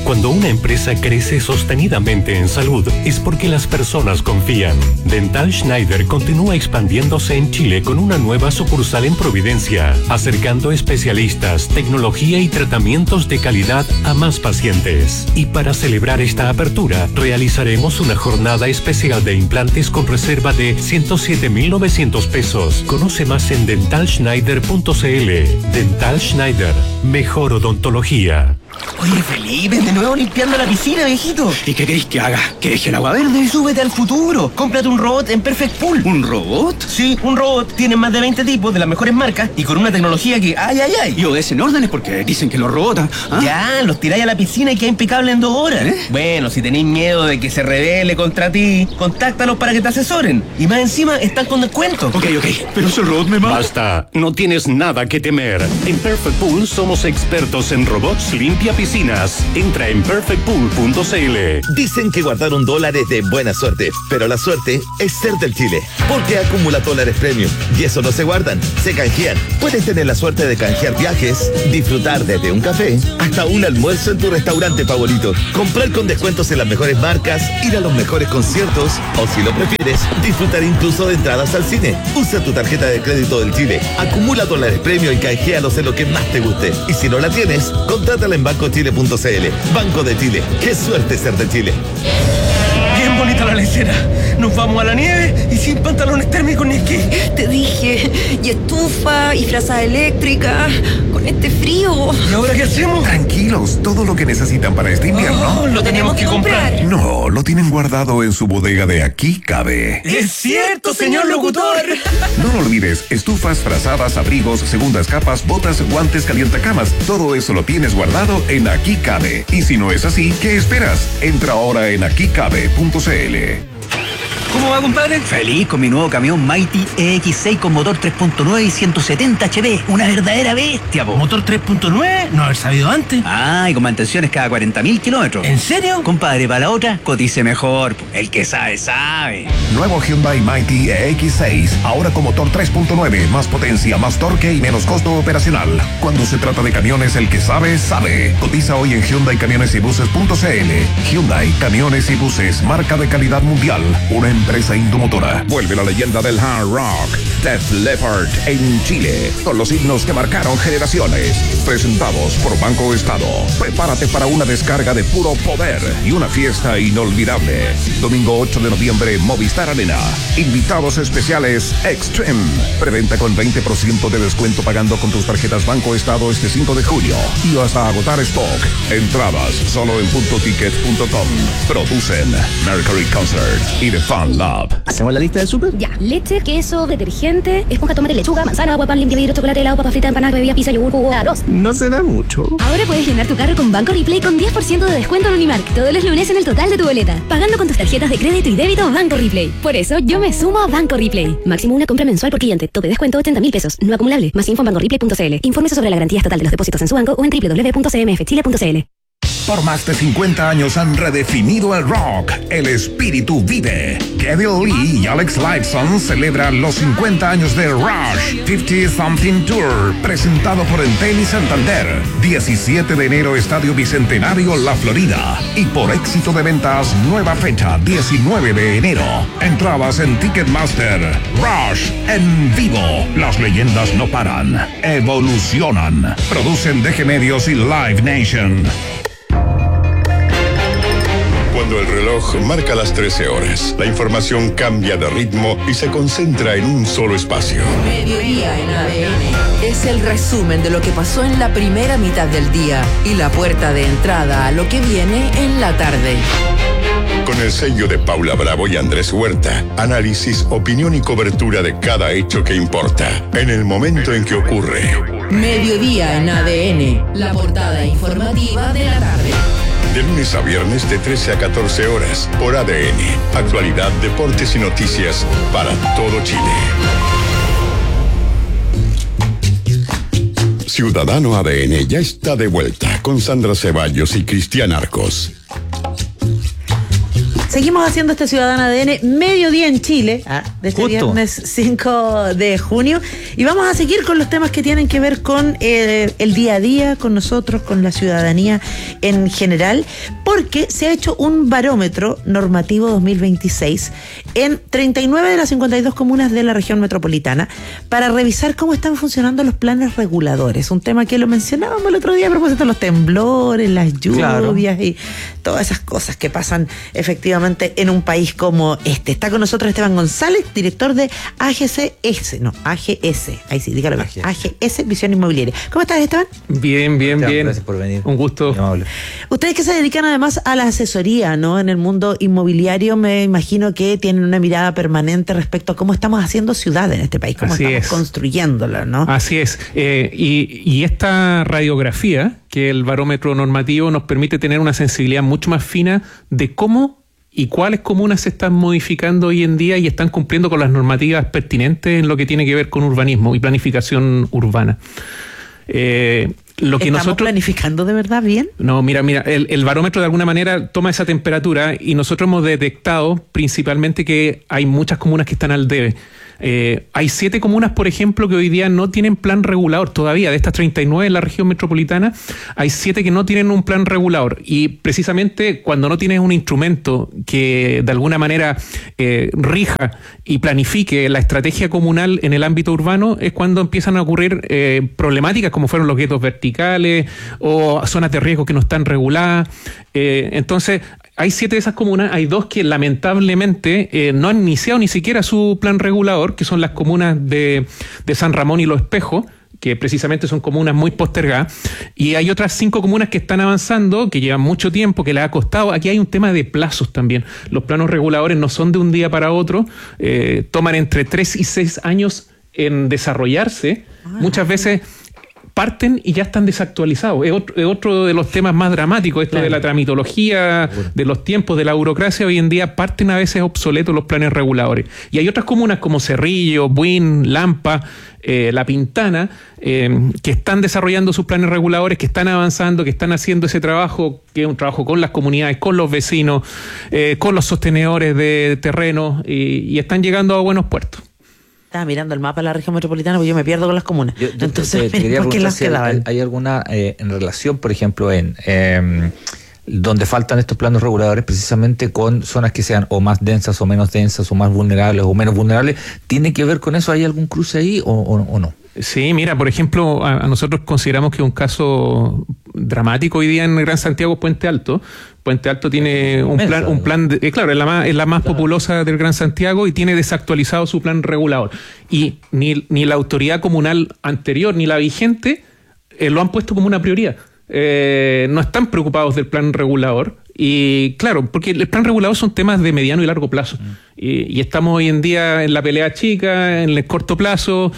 Cuando una empresa crece sostenidamente en salud, es porque las personas confían. Dental Schneider continúa expandiéndose en Chile con una nueva sucursal en Providencia, acercando especialistas, tecnología y tratamientos de calidad a más pacientes. Y para celebrar esta apertura, realizaremos una jornada especial de implantes con reserva de 107.900 pesos. Conoce más en dentalschneider.cl. Dental Schneider, mejor odontología. Oye, Felipe, de nuevo limpiando la piscina, viejito. ¿Y qué queréis que haga? ¿Que deje el agua verde? Súbete al futuro. Cómprate un robot en Perfect Pool. ¿Un robot? Sí, un robot. Tiene más de 20 tipos de las mejores marcas y con una tecnología que ¡ay! Y obedecen órdenes porque dicen que los robots... ¿ah? Ya, los tiráis a la piscina y queda impecable en 2 horas. Bueno, si tenéis miedo de que se rebele contra ti, contáctalos para que te asesoren. Y más encima, están con descuento. Ok, pero ese robot me mata. Basta, no tienes nada que temer. En Perfect Pool somos expertos en robots limpia piscinas. Entra en perfectpool.cl. Dicen que guardar $1 es de buena suerte, pero la suerte es ser del Chile, porque acumula dólares premium y eso no se guardan, se canjean. Puedes tener la suerte de canjear viajes, disfrutar desde un café hasta un almuerzo en tu restaurante favorito, comprar con descuentos en las mejores marcas, ir a los mejores conciertos o, si lo prefieres, disfrutar incluso de entradas al cine. Usa tu tarjeta de crédito del Chile, acumula dólares premium y canjealos en lo que más te guste. Y si no la tienes, contrátala en bancochile.cl. Banco de Chile. ¡Qué suerte ser de Chile! Bien bonita la lecera. Nos vamos a la nieve y sin pantalones térmicos ni esquí. Te dije, y estufa, y frazada eléctrica, con este frío. ¿Y ahora qué hacemos? Tranquilos, todo lo que necesitan para este invierno. Lo tenemos que comprar. No, lo tienen guardado en su bodega de Aquí Cabe. ¡Es cierto, señor locutor! No lo olvides, estufas, frazadas, abrigos, segundas capas, botas, guantes, calientacamas. Todo eso lo tienes guardado en Aquí Cabe. Y si no es así, ¿qué esperas? Entra ahora en aquicabe.cl. ¿Cómo va, compadre? Feliz con mi nuevo camión Mighty EX6 con motor 3.9 y 170 HP. Una verdadera bestia, po. ¿Motor 3.9? No haber sabido antes. Ah, y con mantenciones cada 40.000 kilómetros. ¿En serio? Compadre, para la otra, cotice mejor, po. El que sabe, sabe. Nuevo Hyundai Mighty EX6, ahora con motor 3.9, más potencia, más torque y menos costo operacional. Cuando se trata de camiones, el que sabe, sabe. Cotiza hoy en HyundaiCamionesYbuses.cl. Hyundai Camiones y Buses, marca de calidad mundial. Una empresa indomotora. Vuelve la leyenda del hard rock, Def Leppard, en Chile, con los himnos que marcaron generaciones. Presentados por Banco Estado. Prepárate para una descarga de puro poder y una fiesta inolvidable. Domingo 8 de noviembre, Movistar Arena. Invitados especiales Extreme. Preventa con 20% de descuento pagando con tus tarjetas Banco Estado este 5 de julio. Y hasta agotar stock. Entradas solo en puntoticket.com. Producen Mercury Concert y The Fan Lab. ¿Hacemos la lista del súper? Ya, leche, queso, detergente, esponja, tomate, lechuga, manzana, agua, pan, limpia vidrio, chocolate, helado, papas fritas, empanadas, bebidas, pizza, yogur, jugo, arroz. No será mucho. Ahora puedes llenar tu carro con Banco Replay con 10% de descuento en Unimark todos los lunes en el total de tu boleta, pagando con tus tarjetas de crédito y débito Banco Replay. Por eso yo me sumo a Banco Replay. Máximo una compra mensual por cliente. Tope descuento 80.000 pesos. No acumulable. Más info en bancoreplay.cl. Infórmese sobre la garantía estatal de los depósitos en su banco o en www.cmfchile.cl. Por más de 50 años han redefinido el rock. El espíritu vive. Kevin Lee y Alex Lifeson celebran los 50 años de Rush 50 Something Tour, presentado por Entel y Santander. 17 de enero, Estadio Bicentenario, La Florida. Y por éxito de ventas, nueva fecha, 19 de enero. Entradas en Ticketmaster. Rush en vivo. Las leyendas no paran, evolucionan. Producen DG Medios y Live Nation. Cuando el reloj marca las 13 horas, la información cambia de ritmo y se concentra en un solo espacio. Mediodía en ADN. Es el resumen de lo que pasó en la primera mitad del día y la puerta de entrada a lo que viene en la tarde. Con el sello de Paula Bravo y Andrés Huerta, análisis, opinión y cobertura de cada hecho que importa, en el momento en que ocurre. Mediodía en ADN, la portada informativa de la tarde. De lunes a viernes de 13 a 14 horas por ADN. Actualidad, deportes y noticias para todo Chile. Ciudadano ADN ya está de vuelta con Sandra Ceballos y Cristian Arcos. Seguimos haciendo este Ciudadana ADN mediodía en Chile, de este viernes 5 de junio, y vamos a seguir con los temas que tienen que ver con el día a día, con nosotros, con la ciudadanía en general, porque se ha hecho un barómetro normativo 2026 en 39 de las 52 comunas de la región metropolitana para revisar cómo están funcionando los planes reguladores, un tema que lo mencionábamos el otro día a propósito de los temblores, las lluvias y todas esas cosas que pasan efectivamente en un país como este. Está con nosotros Esteban González, director de AGS, ahí sí, dígalo bien, AGS Visión Inmobiliaria. ¿Cómo estás, Esteban? Bien. Gracias por venir. Un gusto. Ustedes que se dedican además a la asesoría, ¿no? En el mundo inmobiliario, me imagino que tienen una mirada permanente respecto a cómo estamos haciendo ciudad en este país, cómo estamos construyéndola, ¿no? Así es. Y esta radiografía, que el barómetro normativo nos permite tener una sensibilidad mucho más fina de cómo y cuáles comunas se están modificando hoy en día y están cumpliendo con las normativas pertinentes en lo que tiene que ver con urbanismo y planificación urbana. ¿Estamos planificando de verdad bien? No, mira, el barómetro de alguna manera toma esa temperatura y nosotros hemos detectado principalmente que hay muchas comunas que están al debe. Hay 7 comunas, por ejemplo, que hoy día no tienen plan regulador todavía. De estas 39 en la región metropolitana, hay 7 que no tienen un plan regulador. Y precisamente cuando no tienes un instrumento que de alguna manera rija y planifique la estrategia comunal en el ámbito urbano, es cuando empiezan a ocurrir problemáticas como fueron los guetos verticales o zonas de riesgo que no están reguladas. Entonces, hay 7 de esas comunas, hay 2 que lamentablemente no han iniciado ni siquiera su plan regulador, que son las comunas de San Ramón y Los Espejos, que precisamente son comunas muy postergadas, y hay otras 5 comunas que están avanzando, que llevan mucho tiempo, que les ha costado. Aquí hay un tema de plazos también. Los planos reguladores no son de un día para otro, toman entre 3 y 6 años en desarrollarse. Muchas veces parten y ya están desactualizados. Es otro de los temas más dramáticos, esto de la tramitología, de los tiempos, de la burocracia. Hoy en día parten a veces obsoletos los planes reguladores. Y hay otras comunas como Cerrillo, Buin, Lampa, La Pintana, que están desarrollando sus planes reguladores, que están avanzando, que están haciendo ese trabajo, que es un trabajo con las comunidades, con los vecinos, con los sostenedores de terrenos, y están llegando a buenos puertos. Estaba mirando el mapa de la región metropolitana porque yo me pierdo con las comunas. Entonces, te quería preguntar si hay alguna en relación, por ejemplo, en donde faltan estos planos reguladores precisamente con zonas que sean o más densas o menos densas, o más vulnerables o menos vulnerables. ¿Tiene que ver con eso? ¿Hay algún cruce ahí o no? Sí, mira, por ejemplo, a nosotros consideramos que un caso dramático hoy día en Gran Santiago es Puente Alto. Puente Alto tiene un plan claro, es la más populosa del Gran Santiago y tiene desactualizado su plan regulador. Y ni la autoridad comunal anterior ni la vigente lo han puesto como una prioridad. No están preocupados del plan regulador. Y claro, porque el plan regulador son temas de mediano y largo plazo. Y estamos hoy en día en la pelea chica, en el corto plazo,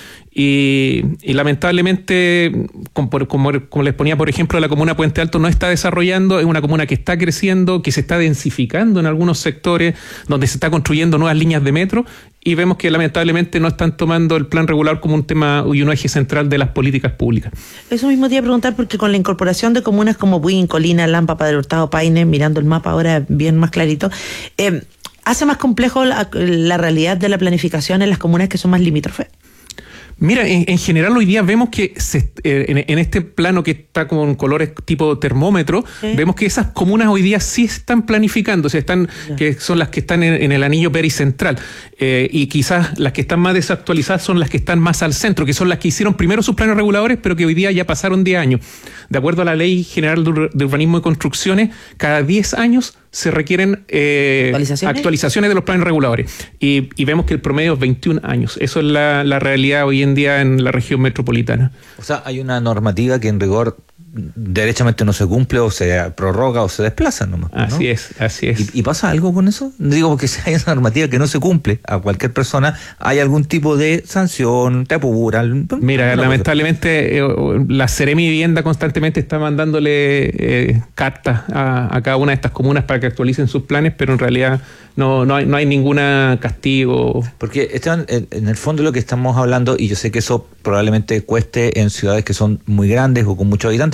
y lamentablemente, como les ponía, por ejemplo, la comuna Puente Alto no está desarrollando, es una comuna que está creciendo, que se está densificando en algunos sectores, donde se está construyendo nuevas líneas de metro, y vemos que lamentablemente no están tomando el plan regulador como un tema y un eje central de las políticas públicas. Eso mismo te iba a preguntar, porque con la incorporación de comunas como Buin, Colina, Lampa, Padre Hurtado, Paine, mirando el mapa ahora bien más clarito, ¿hace más complejo la realidad de la planificación en las comunas que son más limítrofes? Mira, en general hoy día vemos que en este plano que está con colores tipo termómetro, vemos que esas comunas hoy día sí están planificando, o sea, que son las que están en el anillo pericentral, y quizás las que están más desactualizadas son las que están más al centro, que son las que hicieron primero sus planes reguladores, pero que hoy día ya pasaron 10 años. De acuerdo a la Ley General de Urbanismo y Construcciones, cada 10 años se requieren actualizaciones de los planes reguladores, y vemos que el promedio es 21 años. Eso es la realidad hoy en día en la región metropolitana. O sea, hay una normativa que en rigor derechamente no se cumple, o se prorroga o se desplaza nomás, ¿no? Así es. ¿Y pasa algo con eso? Digo, porque si hay una normativa que no se cumple a cualquier persona, ¿hay algún tipo de sanción, te apuran? Mira, lamentablemente la Seremi Vivienda constantemente está mandándole cartas a cada una de estas comunas para que actualicen sus planes, pero en realidad no hay ninguna castigo. Porque Esteban, en el fondo lo que estamos hablando, y yo sé que eso probablemente cueste en ciudades que son muy grandes o con muchos habitantes,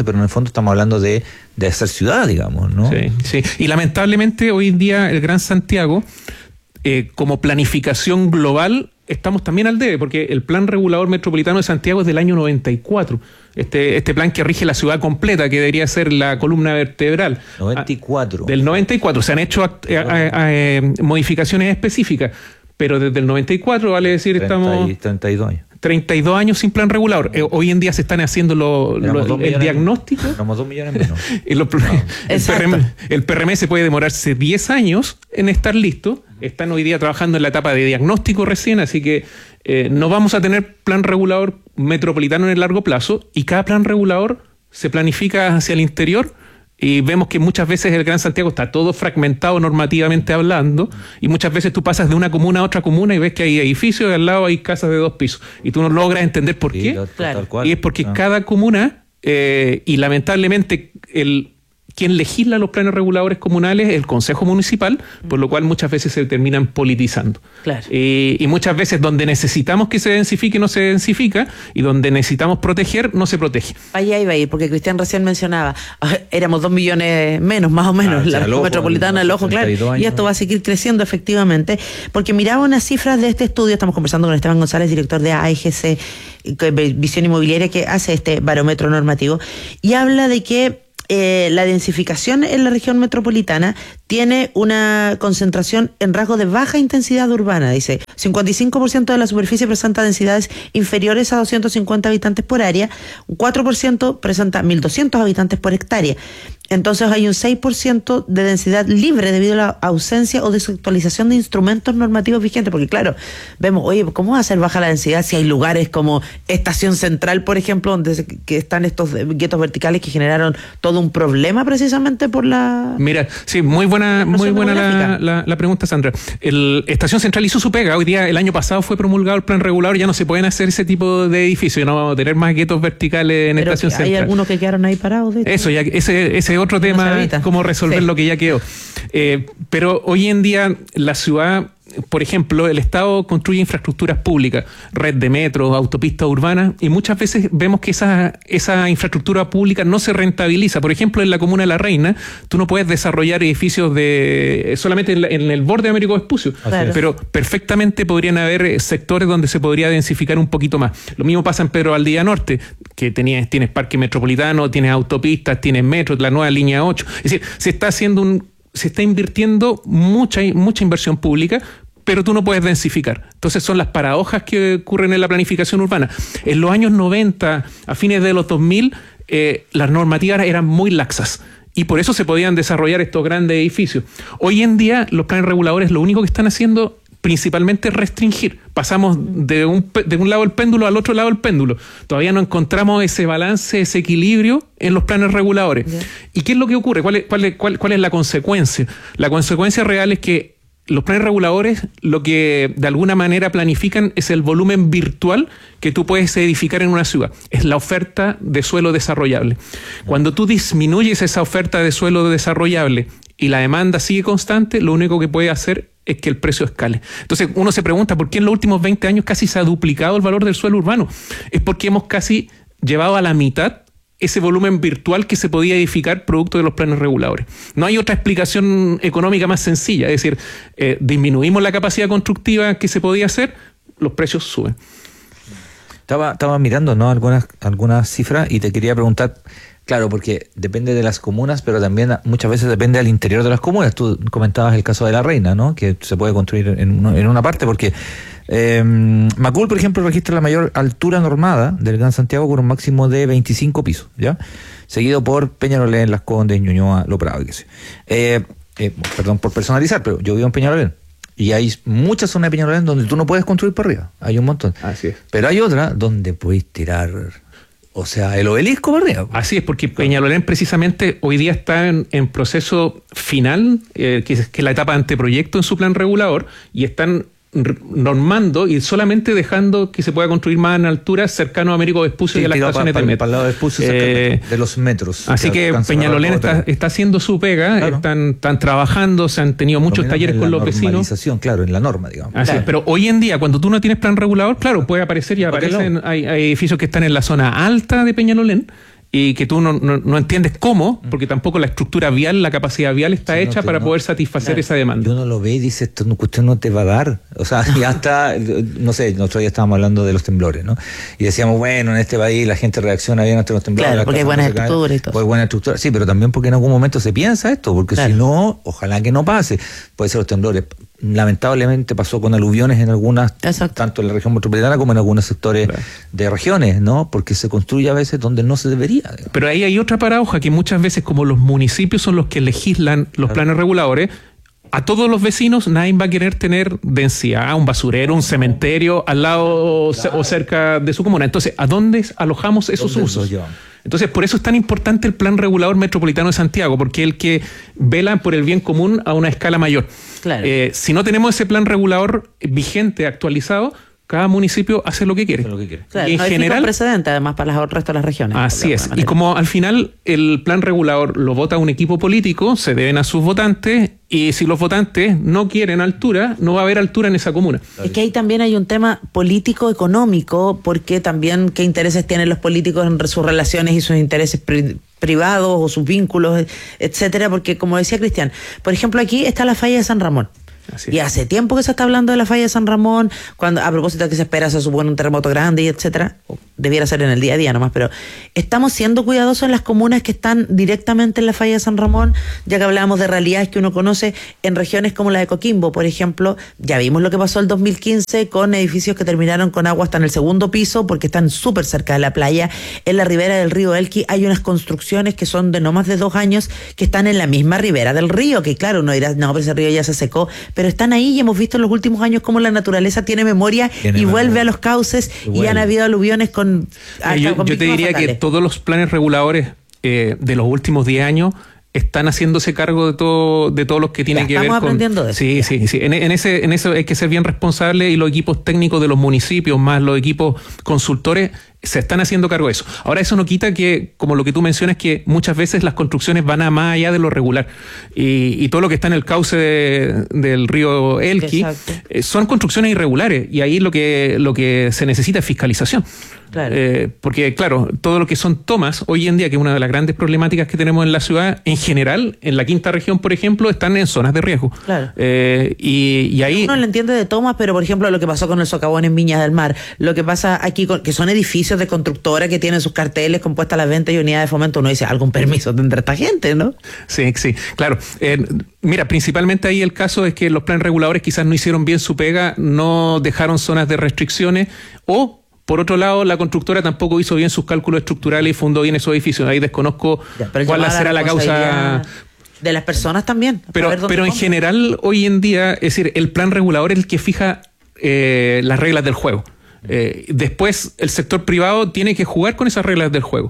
importante, pero en el fondo estamos hablando de hacer ciudad, digamos, ¿no? Sí. Y lamentablemente hoy en día el Gran Santiago, como planificación global, estamos también al debe, porque el Plan Regulador Metropolitano de Santiago es del año 94. Este plan que rige la ciudad completa, que debería ser la columna vertebral. 94. Del 94. Se han hecho modificaciones específicas, pero desde el 94, vale decir, 32 años. 32 años sin plan regulador. Hoy en día se están haciendo el diagnóstico. Éramos 2 millones menos. El PRM puede demorarse 10 años en estar listo. Están hoy día trabajando en la etapa de diagnóstico recién, así que no vamos a tener plan regulador metropolitano en el largo plazo, y cada plan regulador se planifica hacia el interior. Y vemos que muchas veces el Gran Santiago está todo fragmentado normativamente hablando, y muchas veces tú pasas de una comuna a otra comuna y ves que hay edificios y al lado hay casas de 2 pisos. Y tú no logras entender por qué. Tal cual. Y es porque cada comuna, y lamentablemente quien legisla los planes reguladores comunales es el Consejo Municipal, por lo cual muchas veces se terminan politizando. Claro. Y muchas veces donde necesitamos que se densifique no se densifica, y donde necesitamos proteger no se protege. Allá iba a ir, porque Cristian recién mencionaba, éramos 2 millones menos, más o menos, la metropolitana del ojo, claro, y esto va a seguir creciendo efectivamente, porque miraba unas cifras de este estudio. Estamos conversando con Esteban González, director de AEGC, Visión Inmobiliaria, que hace este barómetro normativo, y habla de que la densificación en la región metropolitana tiene una concentración en rasgos de baja intensidad urbana. Dice, 55% de la superficie presenta densidades inferiores a 250 habitantes por área, un 4% presenta 1.200 habitantes por hectárea. Entonces hay un 6% de densidad libre debido a la ausencia o desactualización de instrumentos normativos vigentes, porque claro, vemos, oye, ¿cómo va a ser baja la densidad si hay lugares como Estación Central, por ejemplo, donde que están estos guetos verticales que generaron todo un problema precisamente por la... Mira, sí, muy buena la pregunta, Sandra. Estación Central hizo su pega. Hoy día, el año pasado fue promulgado el plan regulador, ya no se pueden hacer ese tipo de edificios, ya no vamos a tener más guetos verticales en Estación Central. Hay algunos que quedaron ahí parados. Eso, ya ese otro tema, cómo resolver lo que ya quedó. Pero hoy en día la ciudad, por ejemplo, el Estado construye infraestructuras públicas, red de metros, autopistas urbanas, y muchas veces vemos que esa infraestructura pública no se rentabiliza. Por ejemplo, en la comuna de La Reina, tú no puedes desarrollar edificios solamente en el borde de Américo Vespucio, pero perfectamente podrían haber sectores donde se podría densificar un poquito más. Lo mismo pasa en Pedro Valdivia Norte, que tienes parque metropolitano, tienes autopistas, tienes metros, la nueva línea 8. Es decir, se está invirtiendo mucha inversión pública, pero tú no puedes densificar. Entonces son las paradojas que ocurren en la planificación urbana. En los años 90, a fines de los 2000, las normativas eran muy laxas, y por eso se podían desarrollar estos grandes edificios. Hoy en día los planes reguladores lo único que están haciendo principalmente es restringir. Pasamos de un lado del péndulo al otro lado del péndulo. Todavía no encontramos ese balance, ese equilibrio en los planes reguladores. Yeah. ¿Y qué es lo que ocurre? ¿Cuál es la consecuencia? La consecuencia real es que los planes reguladores lo que de alguna manera planifican es el volumen virtual que tú puedes edificar en una ciudad. Es la oferta de suelo desarrollable. Cuando tú disminuyes esa oferta de suelo desarrollable y la demanda sigue constante, lo único que puede hacer es que el precio escale. Entonces uno se pregunta por qué en los últimos 20 años casi se ha duplicado el valor del suelo urbano. Es porque hemos casi llevado a la mitad ese volumen virtual que se podía edificar producto de los planes reguladores. No hay otra explicación económica más sencilla. Es decir, disminuimos la capacidad constructiva que se podía hacer, los precios suben. Estaba mirando, ¿no?, algunas cifras, y te quería preguntar, claro, porque depende de las comunas, pero también muchas veces depende del interior de las comunas. Tú comentabas el caso de La Reina, ¿no?, que se puede construir en una parte, porque Macul, por ejemplo, registra la mayor altura normada del Gran Santiago con un máximo de 25 pisos, ¿ya? Seguido por Peñalolén, Las Condes, Ñuñoa, Lo Prado, qué sé. Perdón por personalizar, pero yo vivo en Peñalolén. Y hay muchas zonas de Peñalolén donde tú no puedes construir por arriba. Hay un montón. Así es. Pero hay otra donde puedes tirar, o sea, el obelisco por arriba. Así es, porque Peñalolén precisamente hoy día está en proceso final, que es la etapa de anteproyecto en su plan regulador, y están normando y solamente dejando que se pueda construir más en altura cercano a Américo Vespucio y a las estaciones de metro. Para el lado de Vespucio, de los metros. Así que Peñalolén está haciendo su pega, claro. Están trabajando, se han tenido muchos talleres con los vecinos. Claro, en la norma, digamos. Así claro. es, pero hoy en día, cuando tú no tienes plan regulador, claro, puede aparecer y aparecen, hay edificios que están en la zona alta de Peñalolén, y que tú no entiendes cómo, porque tampoco la estructura vial, la capacidad vial está hecha para poder satisfacer esa demanda. Uno lo ve y dice, esto cuestión no te va a dar. O sea, ya está, no sé, nosotros ya estábamos hablando de los temblores, ¿no? Y decíamos, bueno, en este país la gente reacciona bien ante los temblores. Claro, porque hay buena estructura y todo. Pues buena estructura, sí, pero también porque en algún momento se piensa esto, porque si no, ojalá que no pase. Puede ser los temblores. Lamentablemente pasó con aluviones en algunas, tanto en la región metropolitana como en algunos sectores de regiones, ¿no? Porque se construye a veces donde no se debería. Digamos. Pero ahí hay otra paradoja, que muchas veces, como los municipios son los que legislan los planes reguladores, a todos los vecinos nadie va a querer tener densidad, un basurero, un cementerio al lado o cerca de su comuna. Entonces, ¿a dónde alojamos esos usos? Entonces, por eso es tan importante el Plan Regulador Metropolitano de Santiago, porque es el que vela por el bien común a una escala mayor. Claro. Si no tenemos ese plan regulador vigente, actualizado, cada municipio hace lo que quiere. Claro, y en general, un precedente además para el resto de las regiones. Así es. Y como al final el plan regulador lo vota un equipo político, se deben a sus votantes, y si los votantes no quieren altura, no va a haber altura en esa comuna. Es que ahí también hay un tema político-económico, porque también qué intereses tienen los políticos en sus relaciones y sus intereses privados o sus vínculos, etcétera, porque como decía Cristian, por ejemplo, aquí está la falla de San Ramón. Y hace tiempo que se está hablando de la falla de San Ramón, cuando a propósito de que se espera, se supone, un terremoto grande y etcétera, debiera ser en el día a día nomás, pero estamos siendo cuidadosos en las comunas que están directamente en la falla de San Ramón, ya que hablábamos de realidades que uno conoce en regiones como la de Coquimbo, por ejemplo. Ya vimos lo que pasó el 2015 con edificios que terminaron con agua hasta en el segundo piso porque están súper cerca de la playa. En la ribera del río Elqui hay unas construcciones que son de no más de 2 años que están en la misma ribera del río, que claro, uno dirá, no, pero ese río ya se secó, pero están ahí y hemos visto en los últimos años cómo la naturaleza tiene memoria y vuelve a los cauces y han habido aluviones con... Yo te diría fatales. Que todos los planes reguladores de los últimos 10 años están haciéndose cargo de todo lo que tiene que ver con... Estamos aprendiendo de eso. Sí. En eso hay que ser bien responsable, y los equipos técnicos de los municipios más los equipos consultores se están haciendo cargo de eso. Ahora, eso no quita que, como lo que tú mencionas, que muchas veces las construcciones van a más allá de lo regular. Y todo lo que está en el cauce del río Elqui son construcciones irregulares, y ahí lo que se necesita es fiscalización. Claro. Porque, claro, todo lo que son tomas, hoy en día, que es una de las grandes problemáticas que tenemos en la ciudad, en general, en la quinta región, por ejemplo, están en zonas de riesgo. Claro. Y ahí... Uno lo entiende de tomas, pero, por ejemplo, lo que pasó con el socavón en Viñas del Mar, lo que pasa aquí, que son edificios de constructora que tienen sus carteles con puestas a la venta y unidades de fomento, uno dice, algún permiso tendrá esta gente, ¿no? Sí, claro. Mira, principalmente ahí el caso es que los planes reguladores quizás no hicieron bien su pega, no dejaron zonas de restricciones, o por otro lado, la constructora tampoco hizo bien sus cálculos estructurales y fundó bien esos edificios. Ahí desconozco cuál será la causa de las personas también. Pero en general, hoy en día, es decir, el plan regulador es el que fija las reglas del juego. Después, el sector privado tiene que jugar con esas reglas del juego.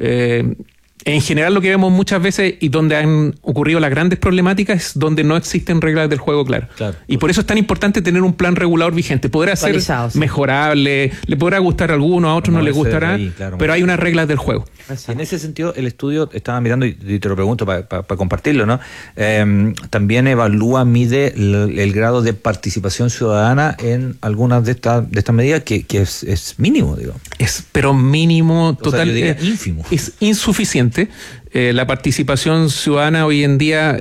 En general, lo que vemos muchas veces y donde han ocurrido las grandes problemáticas es donde no existen reglas del juego claras. Y por eso es tan importante tener un plan regulador vigente. Podrá ser mejorable, le podrá gustar a alguno, a otros no le gustará, pero hay unas reglas del juego. En ese sentido, el estudio, estaba mirando y te lo pregunto para compartirlo, ¿no? También mide el grado de participación ciudadana en algunas de estas medidas que es mínimo, digo. Pero mínimo, total. Yo diría ínfimo. Es insuficiente. La participación ciudadana hoy en día,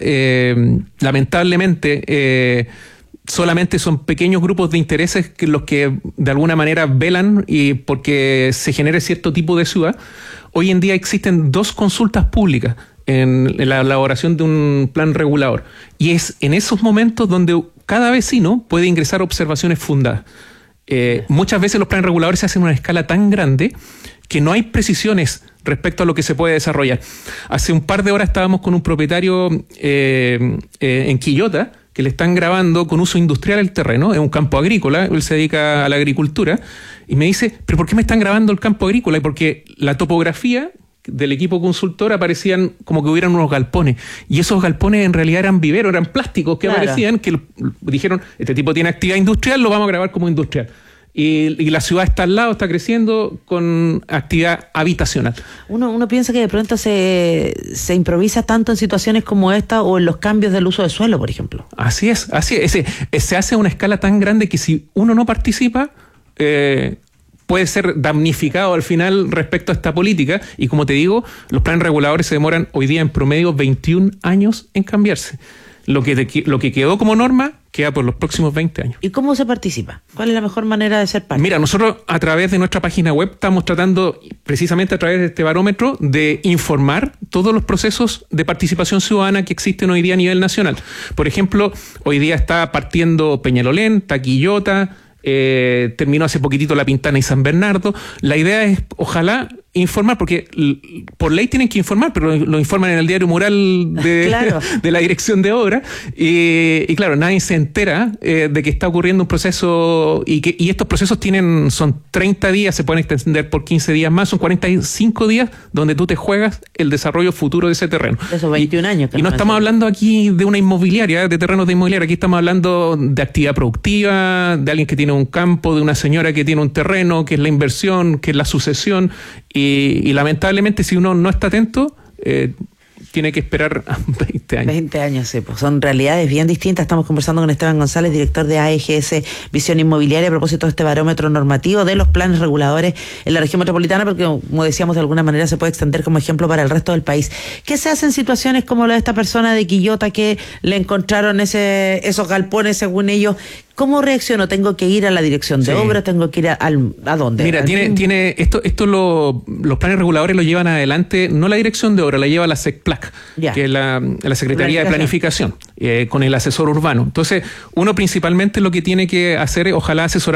lamentablemente, solamente son pequeños grupos de intereses que los que de alguna manera velan y porque se genere cierto tipo de ciudad. Hoy en día existen 2 consultas públicas en la elaboración de un plan regulador, y es en esos momentos donde cada vecino puede ingresar observaciones fundadas. Muchas veces los planes reguladores se hacen a una escala tan grande que no hay precisiones respecto a lo que se puede desarrollar. Hace un par de horas estábamos con un propietario en Quillota, que le están grabando con uso industrial el terreno, es un campo agrícola, él se dedica a la agricultura, y me dice, ¿pero por qué me están grabando el campo agrícola? Y porque la topografía del equipo consultor aparecían como que hubieran unos galpones, y esos galpones en realidad eran viveros, eran plásticos que aparecían, que dijeron, este tipo tiene actividad industrial, lo vamos a grabar como industrial. Y la ciudad está al lado, está creciendo con actividad habitacional. Uno piensa que de pronto se improvisa tanto en situaciones como esta o en los cambios del uso de suelo, por ejemplo. Así es. Se hace a una escala tan grande que si uno no participa, puede ser damnificado al final respecto a esta política. Y como te digo, los planes reguladores se demoran hoy día en promedio 21 años en cambiarse. Lo que quedó como norma queda por los próximos 20 años. ¿Y cómo se participa? ¿Cuál es la mejor manera de ser parte? Mira, nosotros a través de nuestra página web estamos tratando, precisamente a través de este barómetro, de informar todos los procesos de participación ciudadana que existen hoy día a nivel nacional. Por ejemplo, hoy día está partiendo Peñalolén, Taquillota, terminó hace poquitito La Pintana y San Bernardo. La idea es, ojalá, informar, porque por ley tienen que informar, pero lo informan en el diario mural de, claro, de la dirección de obra, y claro, nadie se entera de que está ocurriendo un proceso, y estos procesos son 30 días, se pueden extender por 15 días más, son 45 días donde tú te juegas el desarrollo futuro de ese terreno. Esos 21 años. Y no estamos hablando aquí de una inmobiliaria, de terrenos de inmobiliaria, aquí estamos hablando de actividad productiva, de alguien que tiene un campo, de una señora que tiene un terreno, que es la inversión, que es la sucesión, y lamentablemente si uno no está atento, tiene que esperar 20 años. 20 años, sí, pues son realidades bien distintas. Estamos conversando con Esteban González, director de AEGS Visión Inmobiliaria, a propósito de este barómetro normativo de los planes reguladores en la región metropolitana, porque como decíamos, de alguna manera se puede extender como ejemplo para el resto del país. ¿Qué se hace en situaciones como la de esta persona de Quillota que le encontraron esos galpones, según ellos? ¿Cómo reacciono? ¿Tengo que ir a la dirección de obra? ¿Tengo que ir a dónde? Mira, los planes reguladores lo llevan adelante, no la dirección de obra, la lleva la SECPLAC, que es la Secretaría de Planificación, con el asesor urbano. Entonces, uno principalmente lo que tiene que hacer es, ojalá, asesorar